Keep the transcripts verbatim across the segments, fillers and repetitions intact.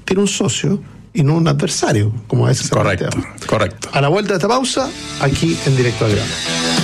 tiene un socio y no un adversario, como a veces se Correcto, plantea. correcto. A la vuelta de esta pausa, aquí en Directo al Grano.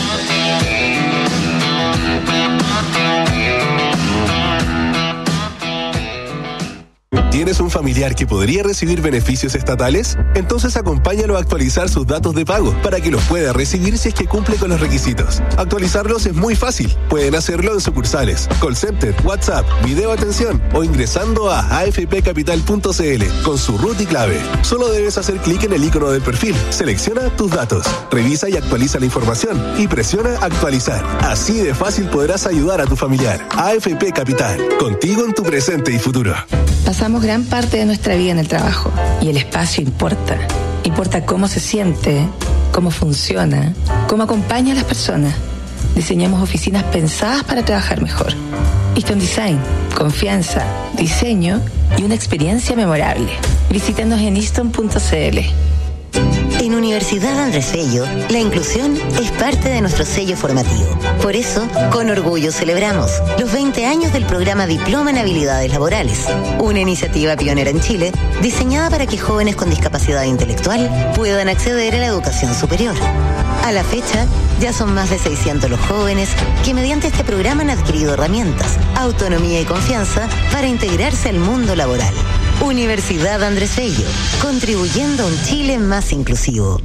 ¿Tienes un familiar que podría recibir beneficios estatales? Entonces acompáñalo a actualizar sus datos de pago para que los pueda recibir si es que cumple con los requisitos. Actualizarlos es muy fácil. Pueden hacerlo en sucursales, call center, WhatsApp, video atención o ingresando a a f p capital punto c l con su root y clave. Solo debes hacer clic en el icono del perfil, selecciona tus datos, revisa y actualiza la información y presiona actualizar. Así de fácil podrás ayudar a tu familiar. A F P Capital, contigo en tu presente y futuro. Pasamos gran parte de nuestra vida en el trabajo y el espacio importa. Importa cómo se siente, cómo funciona, cómo acompaña a las personas. Diseñamos oficinas pensadas para trabajar mejor. Easton Design, confianza, diseño y una experiencia memorable. Visítanos en easton punto c l. En Universidad Andrés Bello, la inclusión es parte de nuestro sello formativo. Por eso, con orgullo celebramos los veinte años del programa Diploma en Habilidades Laborales, una iniciativa pionera en Chile diseñada para que jóvenes con discapacidad intelectual puedan acceder a la educación superior. A la fecha, ya son más de seiscientos los jóvenes que mediante este programa han adquirido herramientas, autonomía y confianza para integrarse al mundo laboral. Universidad Andrés Bello, contribuyendo a un Chile más inclusivo.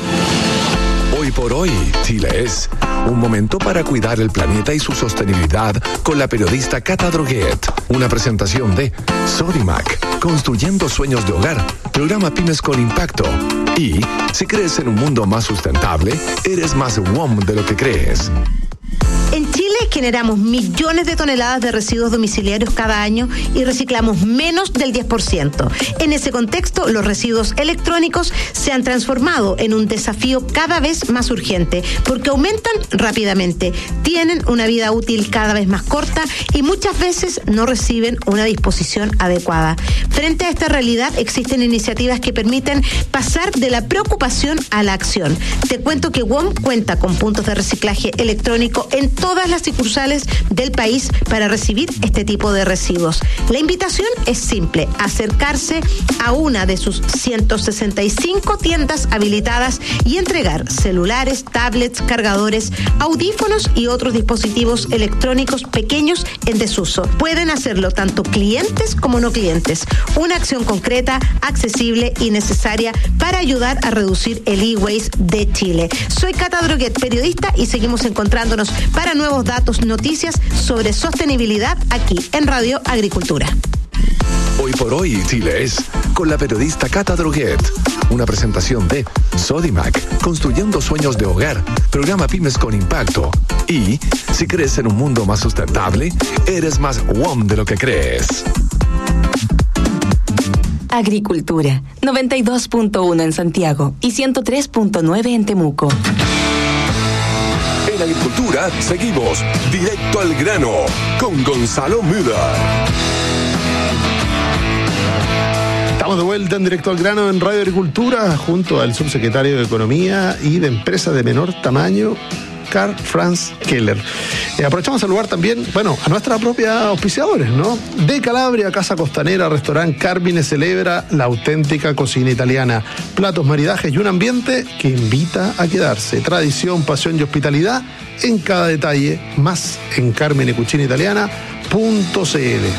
Hoy por hoy, Chile es un momento para cuidar el planeta y su sostenibilidad con la periodista Cata Droguet. Una presentación de Sodimac, construyendo sueños de hogar, programa Pymes con Impacto. Y si crees en un mundo más sustentable, eres más W O M de lo que crees. En Chile generamos millones de toneladas de residuos domiciliarios cada año y reciclamos menos del diez por ciento. En ese contexto, los residuos electrónicos se han transformado en un desafío cada vez más urgente porque aumentan rápidamente, tienen una vida útil cada vez más corta y muchas veces no reciben una disposición adecuada. Frente a esta realidad, existen iniciativas que permiten pasar de la preocupación a la acción. Te cuento que W O M cuenta con puntos de reciclaje electrónico en todas las sucursales del país para recibir este tipo de residuos. La invitación es simple: acercarse a una de sus ciento sesenta y cinco tiendas habilitadas y entregar celulares, tablets, cargadores, audífonos y otros dispositivos electrónicos pequeños en desuso. Pueden hacerlo tanto clientes como no clientes. Una acción concreta, accesible y necesaria para ayudar a reducir el e-waste de Chile. Soy Cata Droguet, periodista, y seguimos encontrándonos para nuevos datos, noticias sobre sostenibilidad aquí en Radio Agricultura. Hoy por hoy, Chile es con la periodista Cata Droguet. Una presentación de Sodimac, construyendo sueños de hogar, programa Pymes con Impacto. Y si crees en un mundo más sustentable, eres más W O M de lo que crees. Agricultura, noventa y dos punto uno en Santiago y ciento tres punto nueve en Temuco. En Agricultura seguimos directo al grano con Gonzalo Müller. Estamos de vuelta en Directo al Grano en Radio Agricultura junto al subsecretario de Economía y de Empresas de Menor Tamaño, Karl Franz Keller. Eh, aprovechamos a saludar también, bueno, a nuestras propias auspiciadores, ¿no? De Calabria, Casa Costanera, Restaurante Carmine celebra la auténtica cocina italiana. Platos, maridajes y un ambiente que invita a quedarse. Tradición, pasión y hospitalidad en cada detalle. Más en carmine cucina italiana punto c l.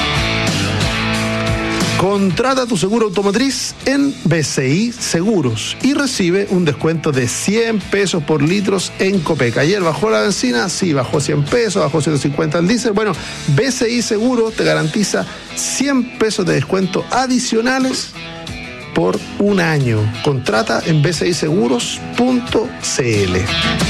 Contrata tu seguro automotriz en B C I Seguros y recibe un descuento de cien pesos por litros en Copec. Ayer bajó la benzina, sí, bajó cien pesos, bajó ciento cincuenta el diésel. Bueno, B C I Seguros te garantiza cien pesos de descuento adicionales por un año. Contrata en b c i seguros punto c l.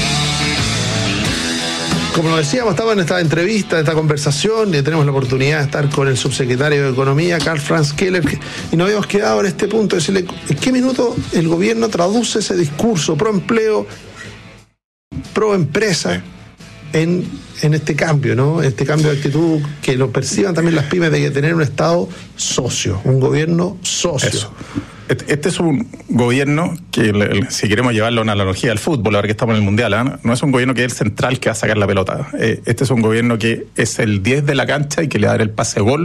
Como lo decíamos, estaba en esta entrevista, en esta conversación, y tenemos la oportunidad de estar con el subsecretario de Economía, Karl Franz Keller, y nos habíamos quedado en este punto, de decirle, ¿en qué minuto el gobierno traduce ese discurso pro empleo, pro empresa, en, en este cambio, ¿no? Este cambio de actitud, que lo perciban también las pymes, de que tener un Estado socio, un gobierno socio. Eso. Este es un gobierno que, si queremos llevarlo a una analogía al fútbol, ahora que estamos en el Mundial, ¿eh? No es un gobierno que es el central que va a sacar la pelota. Este es un gobierno que es el diez de la cancha y que le va a dar el pase gol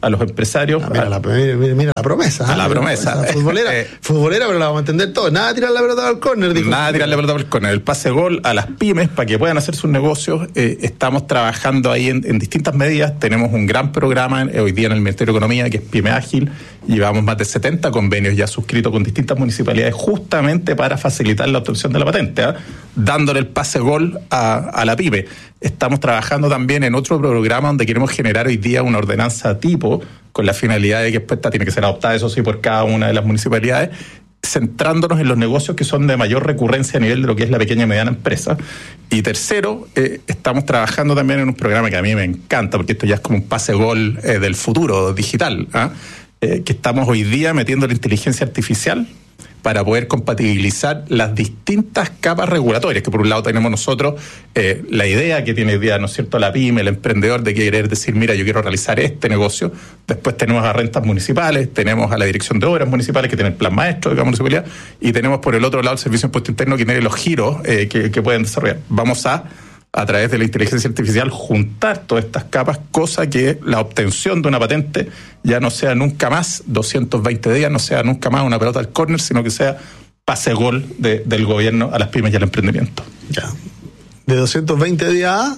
a los empresarios. Ah, mira, a, la, mira, mira la promesa. A ¿eh? la promesa. promesa. Futbolera, eh, futbolera, pero la vamos a entender todo. Nada de tirar la pelota al córner. Dijo. Nada de tirar la pelota al córner. El pase gol a las pymes para que puedan hacer sus negocios. Eh, estamos trabajando ahí en, en distintas medidas. Tenemos un gran programa eh, hoy día en el Ministerio de Economía que es Pyme Ágil. Llevamos más de setenta convenios ya suscritos con distintas municipalidades justamente para facilitar la obtención de la patente, ¿eh? dándole el pase gol a, a la pyme. Estamos trabajando también en otro programa donde queremos generar hoy día una ordenanza tipo con la finalidad de que después tiene que ser adoptada, eso sí, por cada una de las municipalidades, centrándonos en los negocios que son de mayor recurrencia a nivel de lo que es la pequeña y mediana empresa. Y tercero, eh, estamos trabajando también en un programa que a mí me encanta, porque esto ya es como un pase gol eh, del futuro digital, ¿eh? Eh, que estamos hoy día metiendo la inteligencia artificial para poder compatibilizar las distintas capas regulatorias, que por un lado tenemos nosotros eh, la idea que tiene hoy día, ¿no es cierto?, la pyme, el emprendedor, de querer decir, mira, yo quiero realizar este negocio. Después tenemos a rentas municipales, tenemos a la dirección de obras municipales, que tiene el plan maestro de cada municipalidad, y tenemos por el otro lado el servicio de impuesto interno, que tiene los giros eh, que, que pueden desarrollar. Vamos a a través de la inteligencia artificial, juntar todas estas capas, cosa que la obtención de una patente ya no sea nunca más doscientos veinte días, no sea nunca más una pelota al córner, sino que sea pase gol de, del gobierno a las pymes y al emprendimiento. Ya. De doscientos veinte días a...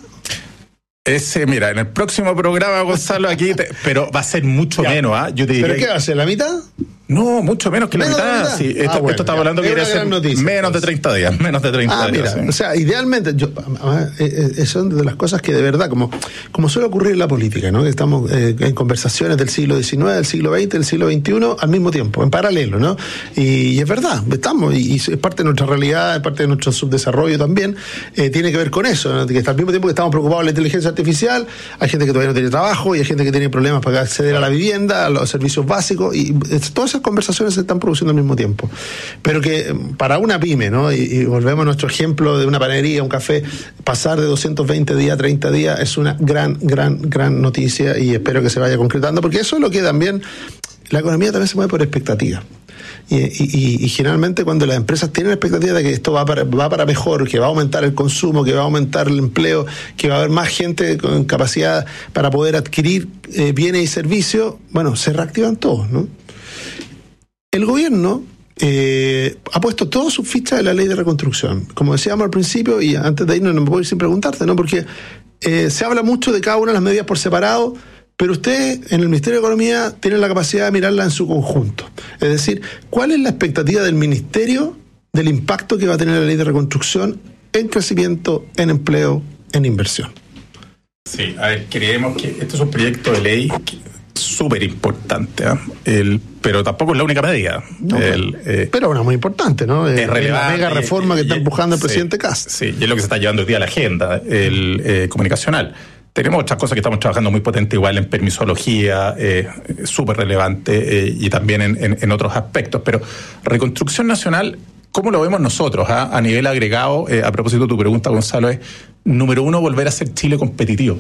Ese, mira, en el próximo programa, Gonzalo, aquí, te, pero va a ser mucho ya. menos, ¿ah? ¿eh? Yo te diría. ¿Pero qué va a ser, la mitad? No, mucho menos que ¿Menos la mitad. mitad? Sí, esto, ah, bueno, esto estaba hablando que iría a ser noticia, menos pues. de treinta días, menos de treinta ah, días. Mira, sí. O sea, idealmente, yo, eh, son de las cosas que de verdad, como, como suele ocurrir en la política, ¿no? Que estamos eh, en conversaciones del siglo diecinueve, del siglo veinte, del siglo veintiuno, al mismo tiempo, en paralelo, ¿no? Y, y es verdad, estamos, y, y es parte de nuestra realidad, es parte de nuestro subdesarrollo también, eh, tiene que ver con eso, ¿no? Que al mismo tiempo que estamos preocupados por la inteligencia artificial, hay gente que todavía no tiene trabajo, y hay gente que tiene problemas para acceder a la vivienda, a los servicios básicos, y todas esas conversaciones se están produciendo al mismo tiempo. Pero que para una pyme, ¿no? Y, y volvemos a nuestro ejemplo de una panadería, un café, pasar de doscientos veinte días a treinta días es una gran, gran, gran noticia, y espero que se vaya concretando, porque eso es lo que también, la economía también se mueve por expectativas. Y, y, y generalmente cuando las empresas tienen expectativa de que esto va para, va para mejor, que va a aumentar el consumo, que va a aumentar el empleo, que va a haber más gente con capacidad para poder adquirir eh, bienes y servicios, bueno, se reactivan todos, ¿no? El gobierno eh, ha puesto todas sus fichas en la ley de reconstrucción. Como decíamos al principio, y antes de irnos no me puedo ir sin preguntarte, ¿no? Porque eh, se habla mucho de cada una de las medidas por separado, pero usted en el Ministerio de Economía tiene la capacidad de mirarla en su conjunto. Es decir, ¿cuál es la expectativa del Ministerio del impacto que va a tener la ley de reconstrucción en crecimiento, en empleo, en inversión? Sí, a ver, creemos que este es un proyecto de ley súper importante, ¿eh? El, pero tampoco es la única medida. No, el, eh, pero una muy importante, ¿no? Es relevante. La mega reforma que y, está empujando el sí, presidente Kast. Sí, y es lo que se está llevando hoy día a la agenda el eh, comunicacional. Tenemos otras cosas que estamos trabajando muy potente, igual en permisología, eh, súper relevante, eh, y también en, en, en otros aspectos. Pero reconstrucción nacional, ¿cómo lo vemos nosotros? ¿eh? A nivel agregado, eh, a propósito de tu pregunta, Gonzalo, es, número uno, volver a ser Chile competitivo.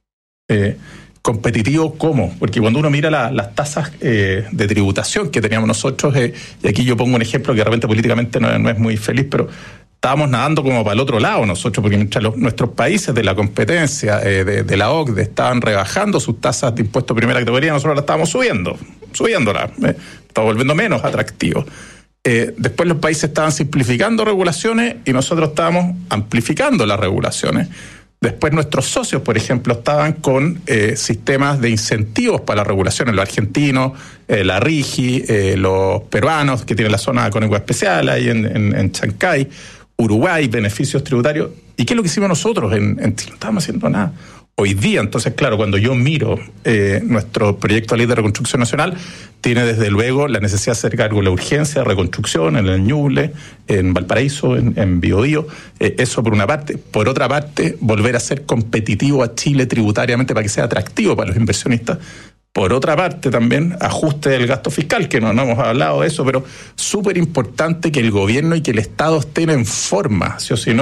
Eh, ¿Competitivo cómo? Porque cuando uno mira la, las tasas eh, de tributación que teníamos nosotros, eh, y aquí yo pongo un ejemplo que de repente políticamente no, no es muy feliz, pero estábamos nadando como para el otro lado nosotros, porque mientras los, nuestros países de la competencia, eh, de, de la O C D E estaban rebajando sus tasas de impuesto de primera categoría, nosotros las estábamos subiendo, subiéndolas, eh, estaba volviendo menos atractivo. Eh, después los países estaban simplificando regulaciones y nosotros estábamos amplificando las regulaciones. Después nuestros socios, por ejemplo, estaban con eh, sistemas de incentivos para la regulación. Los argentinos, eh, la RIGI, eh, los peruanos que tienen la zona económica especial ahí en, en, en Chancay, Uruguay, beneficios tributarios. ¿Y qué es lo que hicimos nosotros en, en Chile? No estábamos haciendo nada. Hoy día, entonces, claro, cuando yo miro eh, nuestro proyecto de ley de reconstrucción nacional, tiene desde luego la necesidad de hacer cargo de la urgencia de reconstrucción en el Ñuble, en Valparaíso, en, en Biobío, eh, eso por una parte. Por otra parte, volver a ser competitivo a Chile tributariamente para que sea atractivo para los inversionistas. Por otra parte, también ajuste del gasto fiscal, que no, no hemos hablado de eso, pero súper importante que el gobierno y que el Estado estén en forma, ¿sí o si no?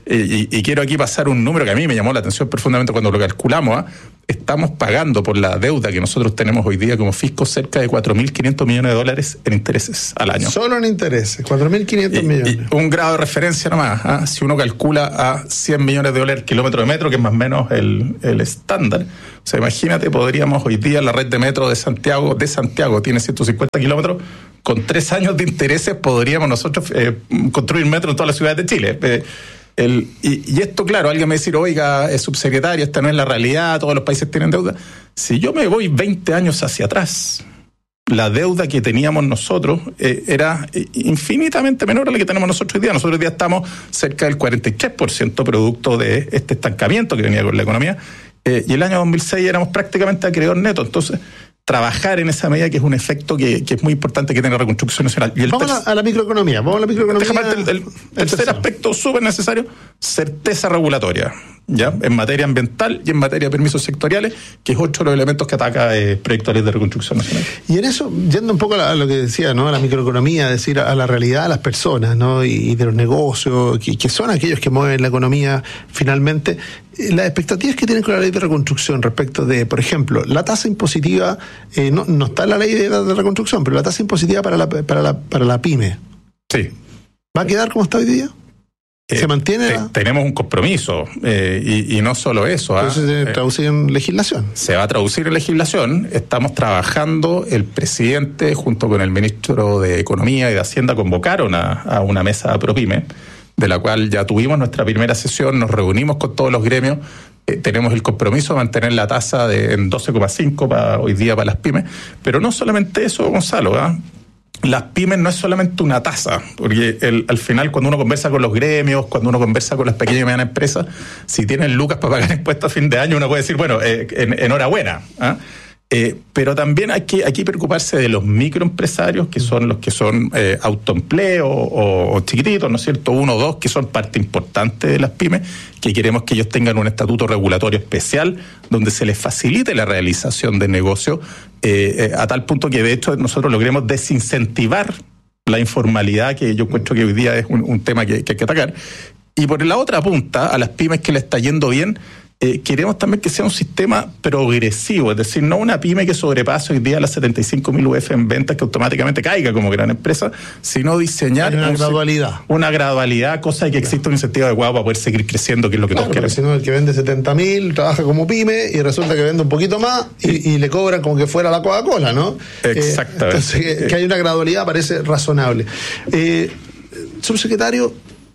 Y, y quiero aquí pasar un número que a mí me llamó la atención profundamente cuando lo calculamos. ¿eh? Estamos pagando por la deuda que nosotros tenemos hoy día como fisco cerca de cuatro mil quinientos millones de dólares en intereses al año. Solo en intereses, cuatro mil quinientos millones. Y un grado de referencia nomás. ¿eh? Si uno calcula a cien millones de dólares kilómetro de metro, que es más o menos el, el estándar. O sea, imagínate, podríamos hoy día la red de metro de Santiago, de Santiago tiene ciento cincuenta kilómetros, con tres años de intereses podríamos nosotros eh, construir metro en todas las ciudades de Chile. Eh, El, y, y esto, claro, alguien me dice, oiga, es subsecretario, esta no es la realidad, todos los países tienen deuda. Si yo me voy veinte años hacia atrás, la deuda que teníamos nosotros eh, era infinitamente menor a la que tenemos nosotros hoy día. Nosotros hoy día estamos cerca del cuarenta y tres por ciento producto de este estancamiento que venía con la economía, eh, y el año dos mil seis éramos prácticamente acreedor neto. Entonces, trabajar en esa medida, que es un efecto que, que es muy importante que tenga la reconstrucción nacional. Y el vamos tercer, a, la, a la microeconomía, vamos a la microeconomía. Déjame el, el, el tercer aspecto súper necesario, certeza regulatoria, ¿ya? En materia ambiental y en materia de permisos sectoriales, que es otro de los elementos que ataca el eh, proyecto de ley de reconstrucción nacional. Y en eso, yendo un poco a, la, a lo que decía, ¿no? A la microeconomía, es decir, a, a la realidad de las personas, ¿no? Y, y de los negocios, que, que son aquellos que mueven la economía finalmente. Las expectativas que tienen con la ley de reconstrucción respecto de, por ejemplo, la tasa impositiva, eh, no, no está en la ley de, de reconstrucción, pero la tasa impositiva para la, para la, para la pyme. Sí. ¿Va a quedar como está hoy día? ¿Se eh, mantiene? Te, la... Tenemos un compromiso, eh, y, y no solo eso. ¿Ah? ¿Eso se traduce en legislación? Se va a traducir en legislación. Estamos trabajando, el presidente junto con el ministro de Economía y de Hacienda convocaron a, a una mesa de ProPyme, de la cual ya tuvimos nuestra primera sesión, nos reunimos con todos los gremios, eh, tenemos el compromiso de mantener la tasa de, en doce coma cinco para hoy día para las pymes, pero no solamente eso, Gonzalo, ¿eh? Las pymes no es solamente una tasa, porque el, al final cuando uno conversa con los gremios, cuando uno conversa con las pequeñas y medianas empresas, si tienen lucas para pagar impuestos a fin de año, uno puede decir, bueno, eh, en, enhorabuena, ¿eh? Eh, pero también hay que, hay que preocuparse de los microempresarios, que son los que son eh, autoempleo o, o chiquititos, ¿no es cierto? Uno o dos, que son parte importante de las pymes, que queremos que ellos tengan un estatuto regulatorio especial donde se les facilite la realización de negocios, eh, eh, a tal punto que de hecho nosotros logremos desincentivar la informalidad, que yo encuentro que hoy día es un, un tema que, que hay que atacar. Y por la otra punta, a las pymes que le está yendo bien, Eh, queremos también que sea un sistema progresivo, es decir, no una pyme que sobrepase hoy día las setenta y cinco mil U F en ventas que automáticamente caiga como gran empresa, sino diseñar una un, gradualidad. Una gradualidad, cosa de que exista un incentivo adecuado para poder seguir creciendo, que es lo que claro, todos queremos. Si no, el que vende setenta mil trabaja como pyme y resulta que vende un poquito más y, y le cobran como que fuera la Coca-Cola, ¿no? Exactamente. Eh, entonces, que, que hay una gradualidad parece razonable. Eh, subsecretario,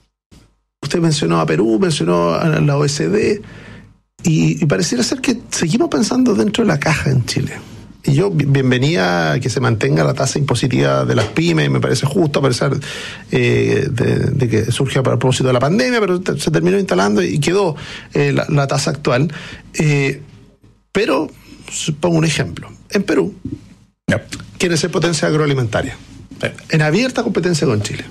usted mencionó a Perú, mencionó a la O E C D. Y, y pareciera ser que seguimos pensando dentro de la caja en Chile. Y yo, bienvenida a que se mantenga la tasa impositiva de las pymes, me parece justo, a pesar eh, de, de que surge a propósito de la pandemia, pero te, se terminó instalando y quedó eh, la, la tasa actual. Eh, pero, pongo un ejemplo. En Perú, yep. quiere ser potencia agroalimentaria, yep. en abierta competencia con Chile.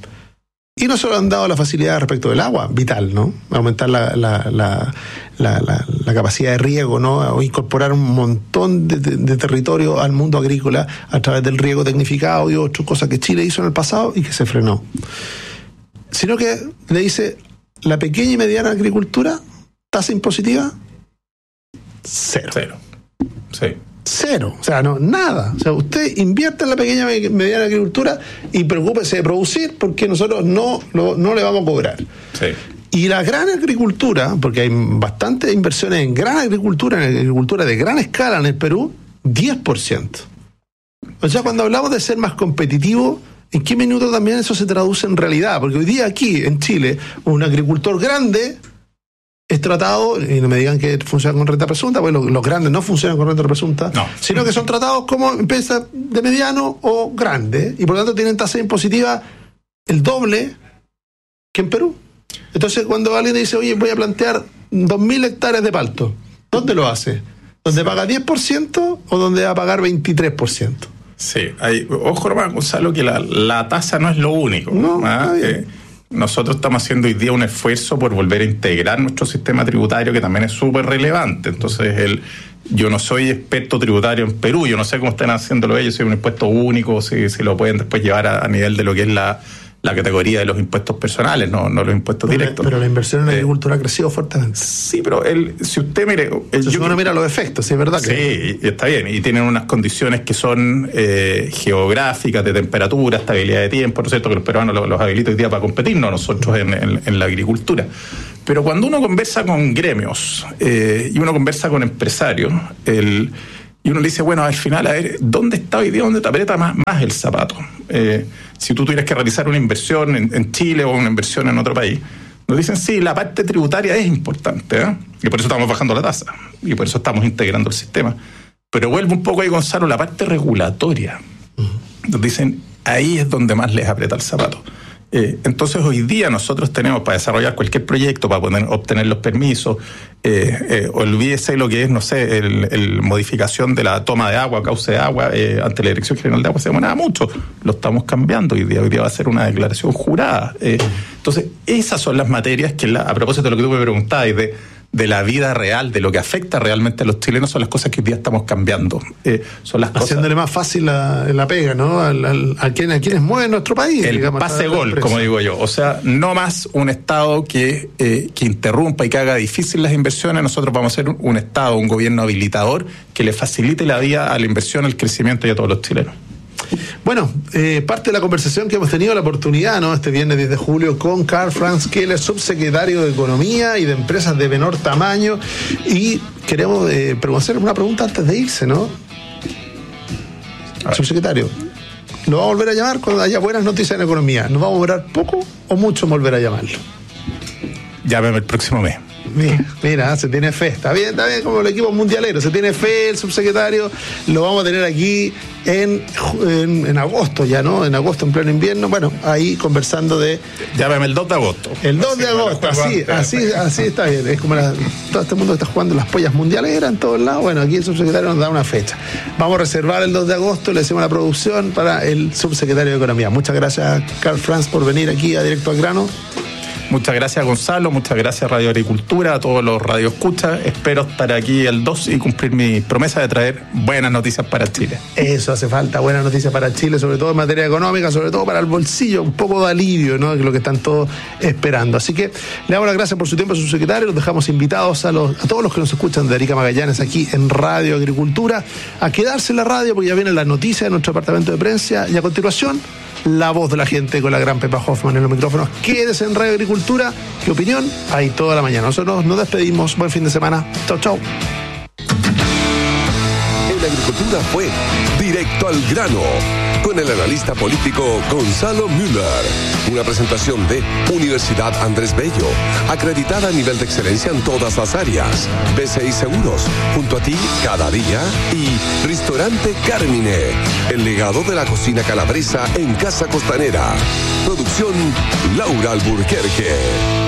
Y no solo han dado la facilidad respecto del agua, vital, ¿no? Aumentar la, la, la, la, la, la capacidad de riego, ¿no? O incorporar un montón de, de, de territorio al mundo agrícola a través del riego tecnificado y otras cosas que Chile hizo en el pasado y que se frenó. Sino que le dice, la pequeña y mediana agricultura, tasa impositiva, cero. Cero. Sí. Cero, o sea, no, nada. O sea, usted invierte en la pequeña y mediana agricultura y preocúpese de producir porque nosotros no, lo, no le vamos a cobrar. Sí. Y la gran agricultura, porque hay bastantes inversiones en gran agricultura, en agricultura de gran escala en el Perú, diez por ciento. O sea, cuando hablamos de ser más competitivo, ¿en qué minuto también eso se traduce en realidad? Porque hoy día aquí, en Chile, un agricultor grande es tratado, y no me digan que funciona con renta presunta, porque los, los grandes no funcionan con renta presunta, no. sino que son tratados como empresas de mediano o grande, y por lo tanto tienen tasa impositiva el doble que en Perú. Entonces, cuando alguien dice, oye, voy a plantear dos mil hectáreas de palto, ¿dónde lo hace? ¿Dónde sí. paga diez por ciento o dónde va a pagar veintitrés por ciento? Sí, hay, ojo, hermano Gonzalo, que la, la tasa no es lo único. No, ¿ah? eh, nosotros estamos haciendo hoy día un esfuerzo por volver a integrar nuestro sistema tributario, que también es súper relevante. Entonces, el, yo no soy experto tributario en Perú, yo no sé cómo están haciéndolo ellos, si es un impuesto único, si, si lo pueden después llevar a, a nivel de lo que es la, la categoría de los impuestos personales, no, no los impuestos pero directos. La, pero la inversión en la eh, agricultura ha crecido fuertemente. Sí, pero el, si usted mire... El, si uno mira los efectos, sí, es verdad. Sí, que... y está bien, y tienen unas condiciones que son eh, geográficas, de temperatura, estabilidad de tiempo, ¿no es cierto?, que los peruanos los, los habilitan hoy día para competirnos nosotros en, en, en la agricultura. Pero cuando uno conversa con gremios eh, y uno conversa con empresarios, el... y uno le dice, bueno, al final, a ver, ¿dónde está hoy día, dónde te aprieta más, más el zapato? Eh, si tú tuvieras que realizar una inversión en, en Chile o una inversión en otro país, nos dicen, sí, la parte tributaria es importante, ¿eh? Y por eso estamos bajando la tasa, y por eso estamos integrando el sistema. Pero vuelve un poco ahí, Gonzalo, la parte regulatoria. Uh-huh. Nos dicen, ahí es donde más les aprieta el zapato. Eh, entonces hoy día nosotros tenemos para desarrollar cualquier proyecto, para poder obtener los permisos, eh, eh, olvídese lo que es, no sé, el, el modificación de la toma de agua, cauce de agua, eh, ante la Dirección General de Agua se demoraba mucho, lo estamos cambiando hoy día, hoy día va a ser una declaración jurada. Eh, entonces esas son las materias que, la, a propósito de lo que tú me preguntabas, de de la vida real, de lo que afecta realmente a los chilenos, son las cosas que hoy día estamos cambiando. Eh, son las Haciéndole cosas... más fácil la, la pega, ¿no? Al, al, a, quien, a quienes mueven nuestro país. El digamos, pase gol, como digo yo. O sea, no más un Estado que, eh, que interrumpa y que haga difícil las inversiones. Nosotros vamos a ser un, un Estado, un gobierno habilitador que le facilite la vida a la inversión, al crecimiento y a todos los chilenos. Bueno, eh, parte de la conversación que hemos tenido la oportunidad, ¿no?, este viernes diez de julio con Karl-Franz Keller, subsecretario de Economía y de Empresas de Menor Tamaño, y queremos eh, hacer una pregunta antes de irse, ¿no? Subsecretario, ¿lo vamos a volver a llamar cuando haya buenas noticias en economía? ¿Nos va a demorar poco o mucho en volver a llamarlo? Llámeme el próximo mes. Mira, mira, se tiene fe, está bien, está bien, como el equipo mundialero, se tiene fe el subsecretario, lo vamos a tener aquí en, en, en agosto ya, ¿no? En agosto, en pleno invierno, bueno, ahí conversando de... Llámame el dos de agosto. El dos de agosto, así, así, así está bien, es como la, todo este mundo está jugando las pollas mundialeras en todos lados, bueno, aquí el subsecretario nos da una fecha. Vamos a reservar el dos de agosto, le hacemos la producción para el subsecretario de Economía. Muchas gracias, Karl-Franz, por venir aquí a Directo al Grano. Muchas gracias, Gonzalo, muchas gracias Radio Agricultura, a todos los radioescuchas. Espero estar aquí el dos y cumplir mi promesa de traer buenas noticias para Chile. Eso hace falta, buenas noticias para Chile, sobre todo en materia económica, sobre todo para el bolsillo, un poco de alivio, ¿no?, que es lo que están todos esperando. Así que le damos las gracias por su tiempo, subsecretario. Los dejamos invitados a, los, a todos los que nos escuchan de Arica Magallanes aquí en Radio Agricultura a quedarse en la radio porque ya vienen las noticias de nuestro departamento de prensa y a continuación la voz de la gente con la gran Pepa Hoffman en los micrófonos. Quédese en Radio Agricultura. ¿Qué opinión? Ahí toda la mañana. Nosotros nos despedimos. Buen fin de semana. Chau, chau. En Agricultura fue Directo al Grano con el analista político Gonzalo Müller. Una presentación de Universidad Andrés Bello, acreditada a nivel de excelencia en todas las áreas. B C I Seguros, junto a ti cada día. Y Restaurante Carmine, el legado de la cocina calabresa en Casa Costanera. Producción Laura Alburquerque.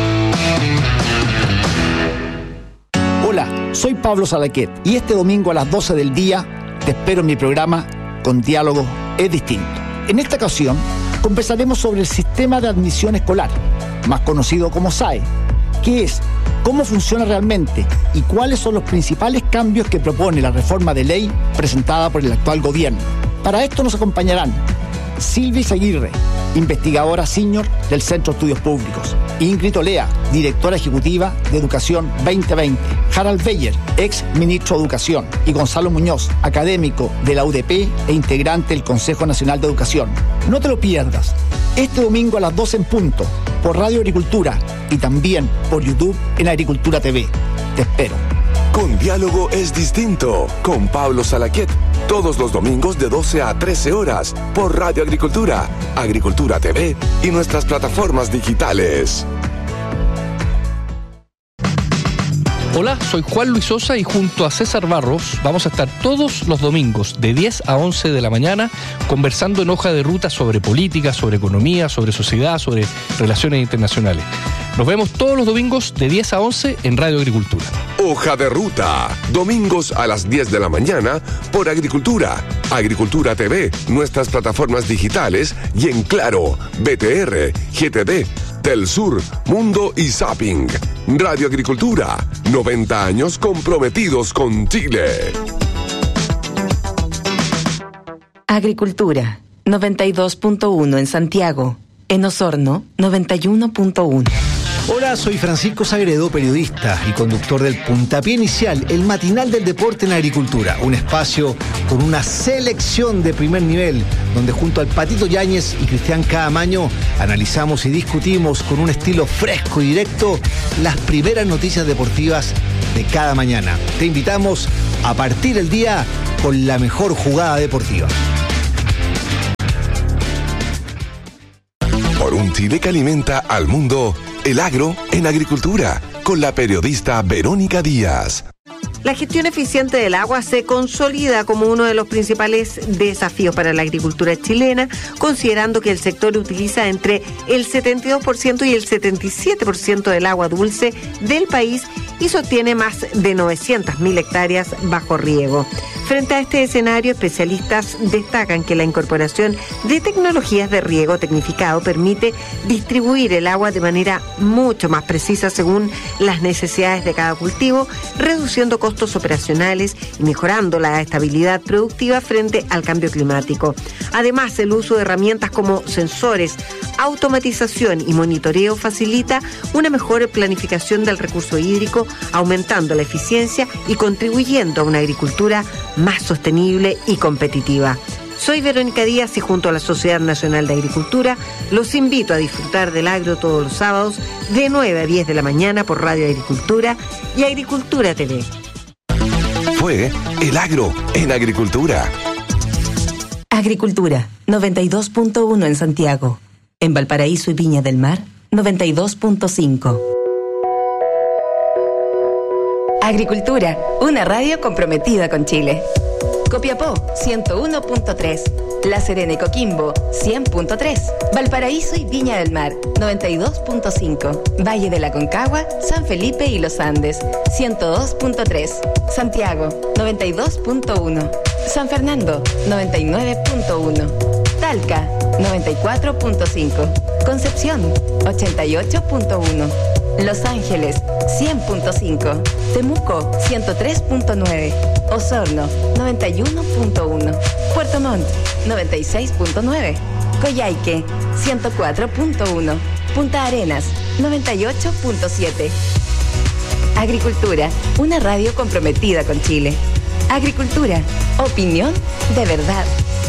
Hola, soy Pablo Salaquet y este domingo a las doce del día te espero en mi programa Con Diálogo es Distinto. En esta ocasión conversaremos sobre el sistema de admisión escolar, más conocido como S A E, qué es, cómo funciona realmente y cuáles son los principales cambios que propone la reforma de ley presentada por el actual gobierno. Para esto nos acompañarán Silvia Aguirre, investigadora senior del Centro de Estudios Públicos; Ingrid Olea, directora ejecutiva de Educación veinte veinte; Harald Beyer, ex ministro de Educación; y Gonzalo Muñoz, académico de la U D P e integrante del Consejo Nacional de Educación. No te lo pierdas, este domingo a las doce en punto, por Radio Agricultura y también por YouTube en Agricultura T V. Te espero. Con Diálogo es Distinto, con Pablo Salaquet, todos los domingos de doce a trece horas, por Radio Agricultura, Agricultura T V y nuestras plataformas digitales. Hola, soy Juan Luis Sosa y junto a César Barros vamos a estar todos los domingos de diez a once de la mañana conversando en Hoja de Ruta sobre política, sobre economía, sobre sociedad, sobre relaciones internacionales. Nos vemos todos los domingos de diez a once en Radio Agricultura. Hoja de Ruta, domingos a las diez de la mañana por Agricultura, Agricultura T V, nuestras plataformas digitales y en Claro, B T R, G T D, Telsur, Mundo y Zapping. Radio Agricultura, noventa años comprometidos con Chile. Agricultura, noventa y dos punto uno en Santiago, En Osorno, noventa y uno punto uno. Hola, soy Francisco Sagredo, periodista y conductor del Puntapié Inicial, el matinal del deporte en la agricultura. Un espacio con una selección de primer nivel, donde junto al Patito Yáñez y Cristian Caamaño analizamos y discutimos con un estilo fresco y directo las primeras noticias deportivas de cada mañana. Te invitamos a partir el día con la mejor jugada deportiva. Por un Chile que alimenta al mundo, el agro en agricultura, con la periodista Verónica Díaz. La gestión eficiente del agua se consolida como uno de los principales desafíos para la agricultura chilena, considerando que el sector utiliza entre el setenta y dos por ciento y el setenta y siete por ciento del agua dulce del país y sostiene más de novecientas mil hectáreas bajo riego. Frente a este escenario, especialistas destacan que la incorporación de tecnologías de riego tecnificado permite distribuir el agua de manera mucho más precisa según las necesidades de cada cultivo, reduciendo costos operacionales y mejorando la estabilidad productiva frente al cambio climático. Además, el uso de herramientas como sensores, automatización y monitoreo facilita una mejor planificación del recurso hídrico, aumentando la eficiencia y contribuyendo a una agricultura más sostenible y competitiva. Soy Verónica Díaz y junto a la Sociedad Nacional de Agricultura los invito a disfrutar del agro todos los sábados de nueve a diez de la mañana por Radio Agricultura y Agricultura T V. Fue El Agro en Agricultura. Agricultura, noventa y dos punto uno en Santiago. En Valparaíso y Viña del Mar, noventa y dos punto cinco. Agricultura, una radio comprometida con Chile. Copiapó, ciento uno punto tres. La Serena y Coquimbo, cien punto tres. Valparaíso y Viña del Mar, noventa y dos punto cinco. Valle de la Concagua, San Felipe y Los Andes, ciento dos punto tres. Santiago, noventa y dos punto uno. San Fernando, noventa y nueve punto uno. Talca, noventa y cuatro punto cinco. Concepción, ochenta y ocho punto uno. Los Ángeles, cien punto cinco. Temuco, ciento tres punto nueve. Osorno, noventa y uno punto uno. Puerto Montt, noventa y seis punto nueve. Coyhaique, ciento cuatro punto uno. Punta Arenas, noventa y ocho punto siete. Agricultura, una radio comprometida con Chile. Agricultura, opinión de verdad.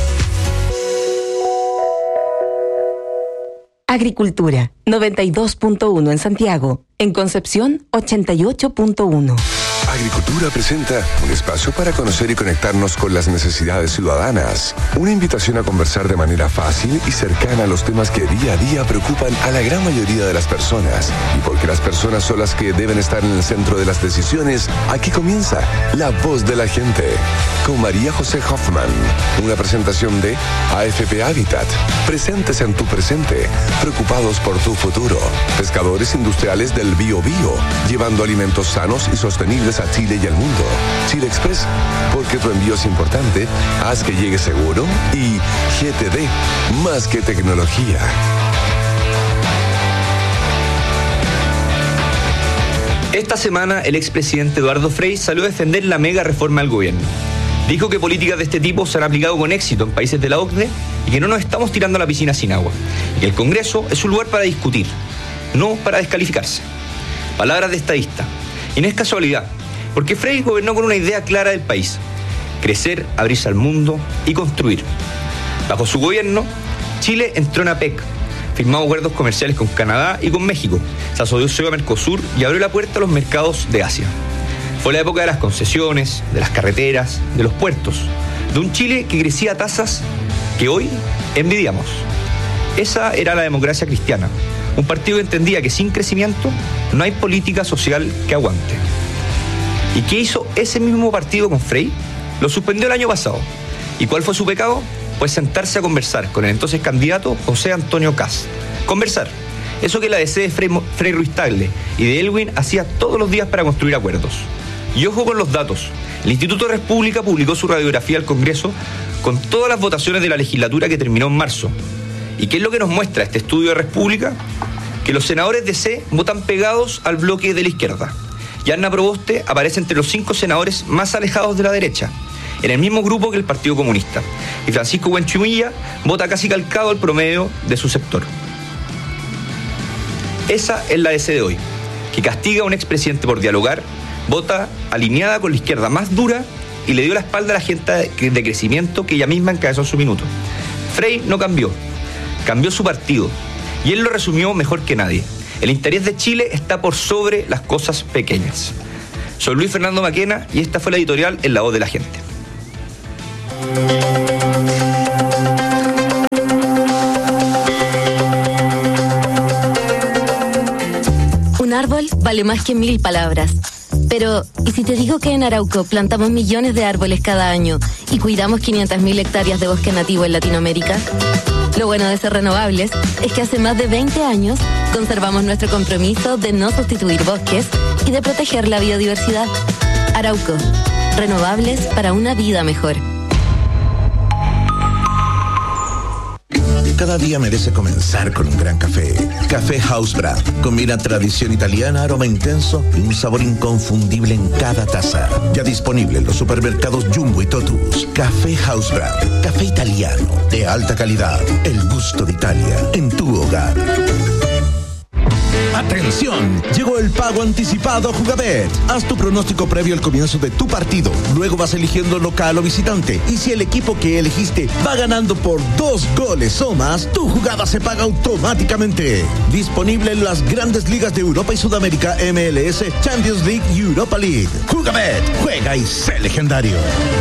Agricultura, noventa y dos punto uno en Santiago. En Concepción, ochenta y ocho punto uno. Agricultura presenta un espacio para conocer y conectarnos con las necesidades ciudadanas. Una invitación a conversar de manera fácil y cercana a los temas que día a día preocupan a la gran mayoría de las personas. Y porque las personas son las que deben estar en el centro de las decisiones, aquí comienza La Voz de la Gente, con María José Hoffman. Una presentación de A F P Habitat. Presentes en tu presente, preocupados por tu futuro. Pescadores industriales del Bio Bio, llevando alimentos sanos y sostenibles a Chile y al mundo. Chile Express, porque tu envío es importante, haz que llegue seguro. Y G T D, más que tecnología. Esta semana el expresidente Eduardo Frei salió a defender la mega reforma del gobierno. Dijo que políticas de este tipo se han aplicado con éxito en países de la O C D E y que no nos estamos tirando a la piscina sin agua. Y que el Congreso es un lugar para discutir, no para descalificarse. Palabras de estadista. Y no es casualidad, porque Frei gobernó con una idea clara del país: crecer, abrirse al mundo y construir. Bajo su gobierno, Chile entró en APEC, firmó acuerdos comerciales con Canadá y con México, se asoció a Mercosur y abrió la puerta a los mercados de Asia. Fue la época de las concesiones, de las carreteras, de los puertos, de un Chile que crecía a tasas que hoy envidiamos. Esa era la democracia cristiana, un partido que entendía que sin crecimiento no hay política social que aguante. ¿Y qué hizo ese mismo partido con Frei? Lo suspendió el año pasado. ¿Y cuál fue su pecado? Pues sentarse a conversar con el entonces candidato José Antonio Kast. Conversar. Eso que la D C de Frei, Frei Ruiz Tagle y de Elwin hacía todos los días para construir acuerdos. Y ojo con los datos. El Instituto de República publicó su radiografía al Congreso con todas las votaciones de la legislatura que terminó en marzo. ¿Y qué es lo que nos muestra este estudio de República? Que los senadores de C votan pegados al bloque de la izquierda. Y Anna Proboste aparece entre los cinco senadores más alejados de la derecha, en el mismo grupo que el Partido Comunista. Y Francisco Buenchumilla vota casi calcado al promedio de su sector. Esa es la D C de hoy, que castiga a un expresidente por dialogar, vota alineada con la izquierda más dura y le dio la espalda a la agenda de crecimiento que ella misma encabezó en su minuto. Frey no cambió, cambió su partido, y él lo resumió mejor que nadie. El interés de Chile está por sobre las cosas pequeñas. Soy Luis Fernando Maquena y esta fue la editorial en La Voz de la Gente. Un árbol vale más que mil palabras. Pero, ¿y si te digo que en Arauco plantamos millones de árboles cada año y cuidamos quinientas mil hectáreas de bosque nativo en Latinoamérica? Lo bueno de ser renovables es que hace más de veinte años conservamos nuestro compromiso de no sustituir bosques y de proteger la biodiversidad. Arauco, renovables para una vida mejor. Cada día merece comenzar con un gran café. Café House Brand. Combina tradición italiana, aroma intenso y un sabor inconfundible en cada taza. Ya disponible en los supermercados Jumbo y Totus. Café House Brand. Café italiano de alta calidad. El gusto de Italia en tu hogar. ¡Atención! Llegó el pago anticipado a Jugabet. Haz tu pronóstico previo al comienzo de tu partido. Luego vas eligiendo local o visitante. Y si el equipo que elegiste va ganando por dos goles o más, tu jugada se paga automáticamente. Disponible en las grandes ligas de Europa y Sudamérica, M L S, Champions League y Europa League. Jugabet, juega y sé legendario.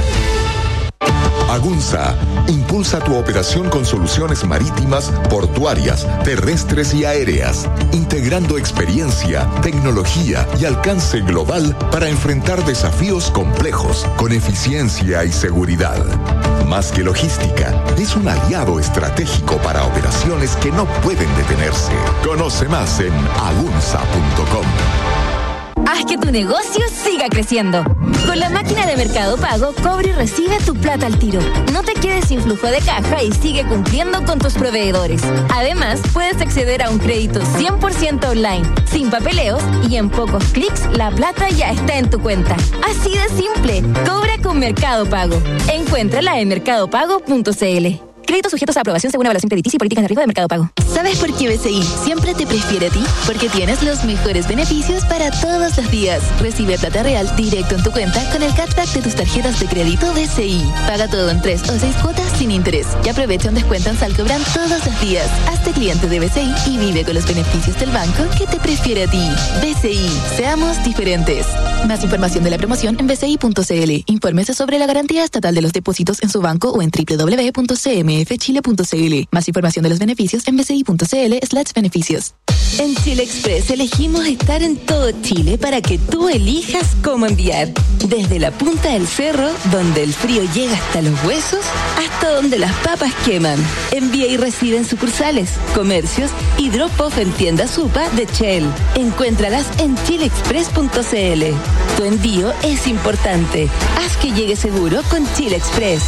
Agunza impulsa tu operación con soluciones marítimas, portuarias, terrestres y aéreas, integrando experiencia, tecnología y alcance global para enfrentar desafíos complejos con eficiencia y seguridad. Más que logística, es un aliado estratégico para operaciones que no pueden detenerse. Conoce más en agunza punto com. Haz que tu negocio siga creciendo. Con la máquina de Mercado Pago, cobra y recibe tu plata al tiro. No te quedes sin flujo de caja y sigue cumpliendo con tus proveedores. Además, puedes acceder a un crédito cien por ciento online, sin papeleos y en pocos clics la plata ya está en tu cuenta. Así de simple. Cobra con Mercado Pago. Encuéntrala en mercado pago punto c l. Créditos sujetos a aprobación según evaluación crediticia y políticas de riesgo de Mercado Pago. ¿Sabes por qué B C I siempre te prefiere a ti? Porque tienes los mejores beneficios para todos los días. Recibe plata real directo en tu cuenta con el cashback de tus tarjetas de crédito B C I. Paga todo en tres o seis cuotas sin interés. Y aprovecha un descuento en Salcobran todos los días. Hazte cliente de B C I y vive con los beneficios del banco que te prefiere a ti. B C I. Seamos diferentes. Más información de la promoción en b c i punto c l. Infórmese sobre la garantía estatal de los depósitos en su banco o en w w w punto c m f chile punto c l. Más información de los beneficios en b c i punto c l slash beneficios. En Chile Express elegimos estar en todo Chile para que tú elijas cómo enviar. Desde la punta del cerro, donde el frío llega hasta los huesos, hasta donde las papas queman. Envía y recibe en sucursales, comercios y drop-off en tiendas Supa de Shell. Encuéntralas en chile express punto c l. Tu envío es importante. Haz que llegue seguro con Chile Express.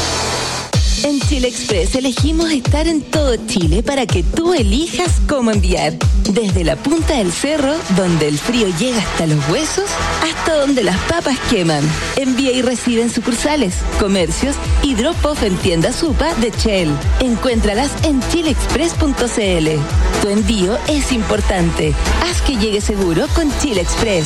En Chile Express elegimos estar en todo Chile para que tú elijas cómo enviar. Desde la punta del cerro, donde el frío llega hasta los huesos, hasta donde las papas queman. Envía y recibe en sucursales, comercios y drop-off en tiendas Supa de Shell. Encuéntralas en chile express punto c l. Tu envío es importante. Haz que llegue seguro con Chile Express.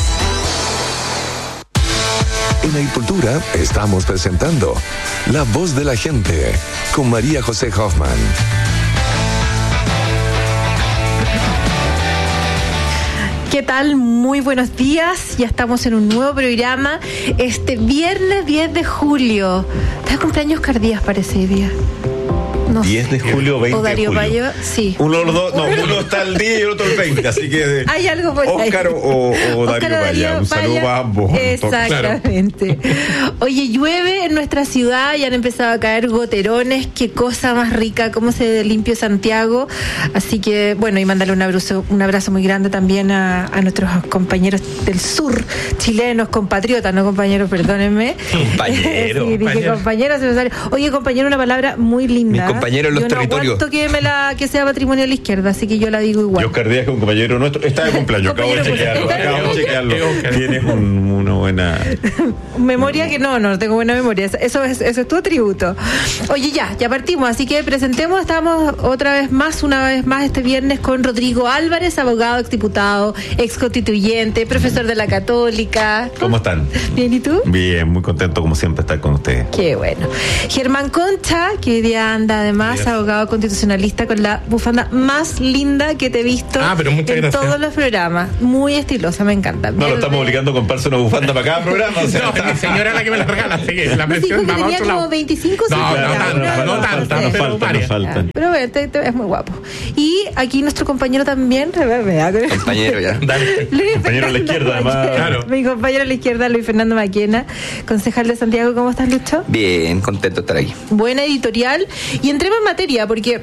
En Agricultura estamos presentando La Voz de la Gente con María José Hoffman. ¿Qué tal? Muy buenos días. Ya estamos en un nuevo programa. Este viernes diez de julio. ¿Está de cumpleaños Cardías parece hoy día? No diez de julio, veinte o Darío de julio. Payo, sí. Uno, los dos, no, uno está el día y el otro el veinte, así que hay algo por ahí. Óscar o, o Darío Paya. Un saludo para ambos. Exactamente. Claro. Oye, llueve en nuestra ciudad y han empezado a caer goterones. Qué cosa más rica, cómo se limpió Santiago. Así que, bueno, y mandarle un abrazo, un abrazo muy grande también a, a nuestros compañeros del sur, chilenos, compatriotas, no compañeros, perdónenme. Compañero. Sí, dije compañeros. Oye, compañero, una palabra muy linda. compañero en los yo territorios. No aguanto que, me la, que sea patrimonio de la izquierda, así que yo la digo igual. Yo Oscar Díaz, que un compañero nuestro, está de cumpleaños, acabo de chequearlo, acabo de chequearlo. Tienes un, una buena... Memoria que no, no tengo buena memoria. Eso es, eso es tu atributo. Oye, ya, ya partimos, así que presentemos, estamos otra vez más, una vez más este viernes con Rodrigo Álvarez, abogado, exdiputado, exconstituyente, profesor de la Católica. ¿Cómo están? Bien, ¿y tú? Bien, muy contento como siempre estar con ustedes. Qué bueno. Germán Concha, que hoy día anda además, yes. abogado constitucionalista con la bufanda más linda que te he visto ah, pero muchas en gracias. todos los programas. Muy estilosa, me encanta. No, lo estamos obligando a comprarse una bufanda para cada programa. O sea, no, mi señora es la que me la regala, así que la presión va a tenía otro como lado. veinticinco, no, no, no, no, no, no tanto, no pero faltan, no faltan. Pero ve, te, te, es muy guapo. Y aquí nuestro compañero también, compañero ya. Dale. Compañero a la izquierda, además. Claro. Mi compañero a la izquierda, Luis Fernando Maquena, concejal de Santiago. ¿Cómo estás, Lucho? Bien, contento de estar aquí. Buena editorial. Y entremos en materia, porque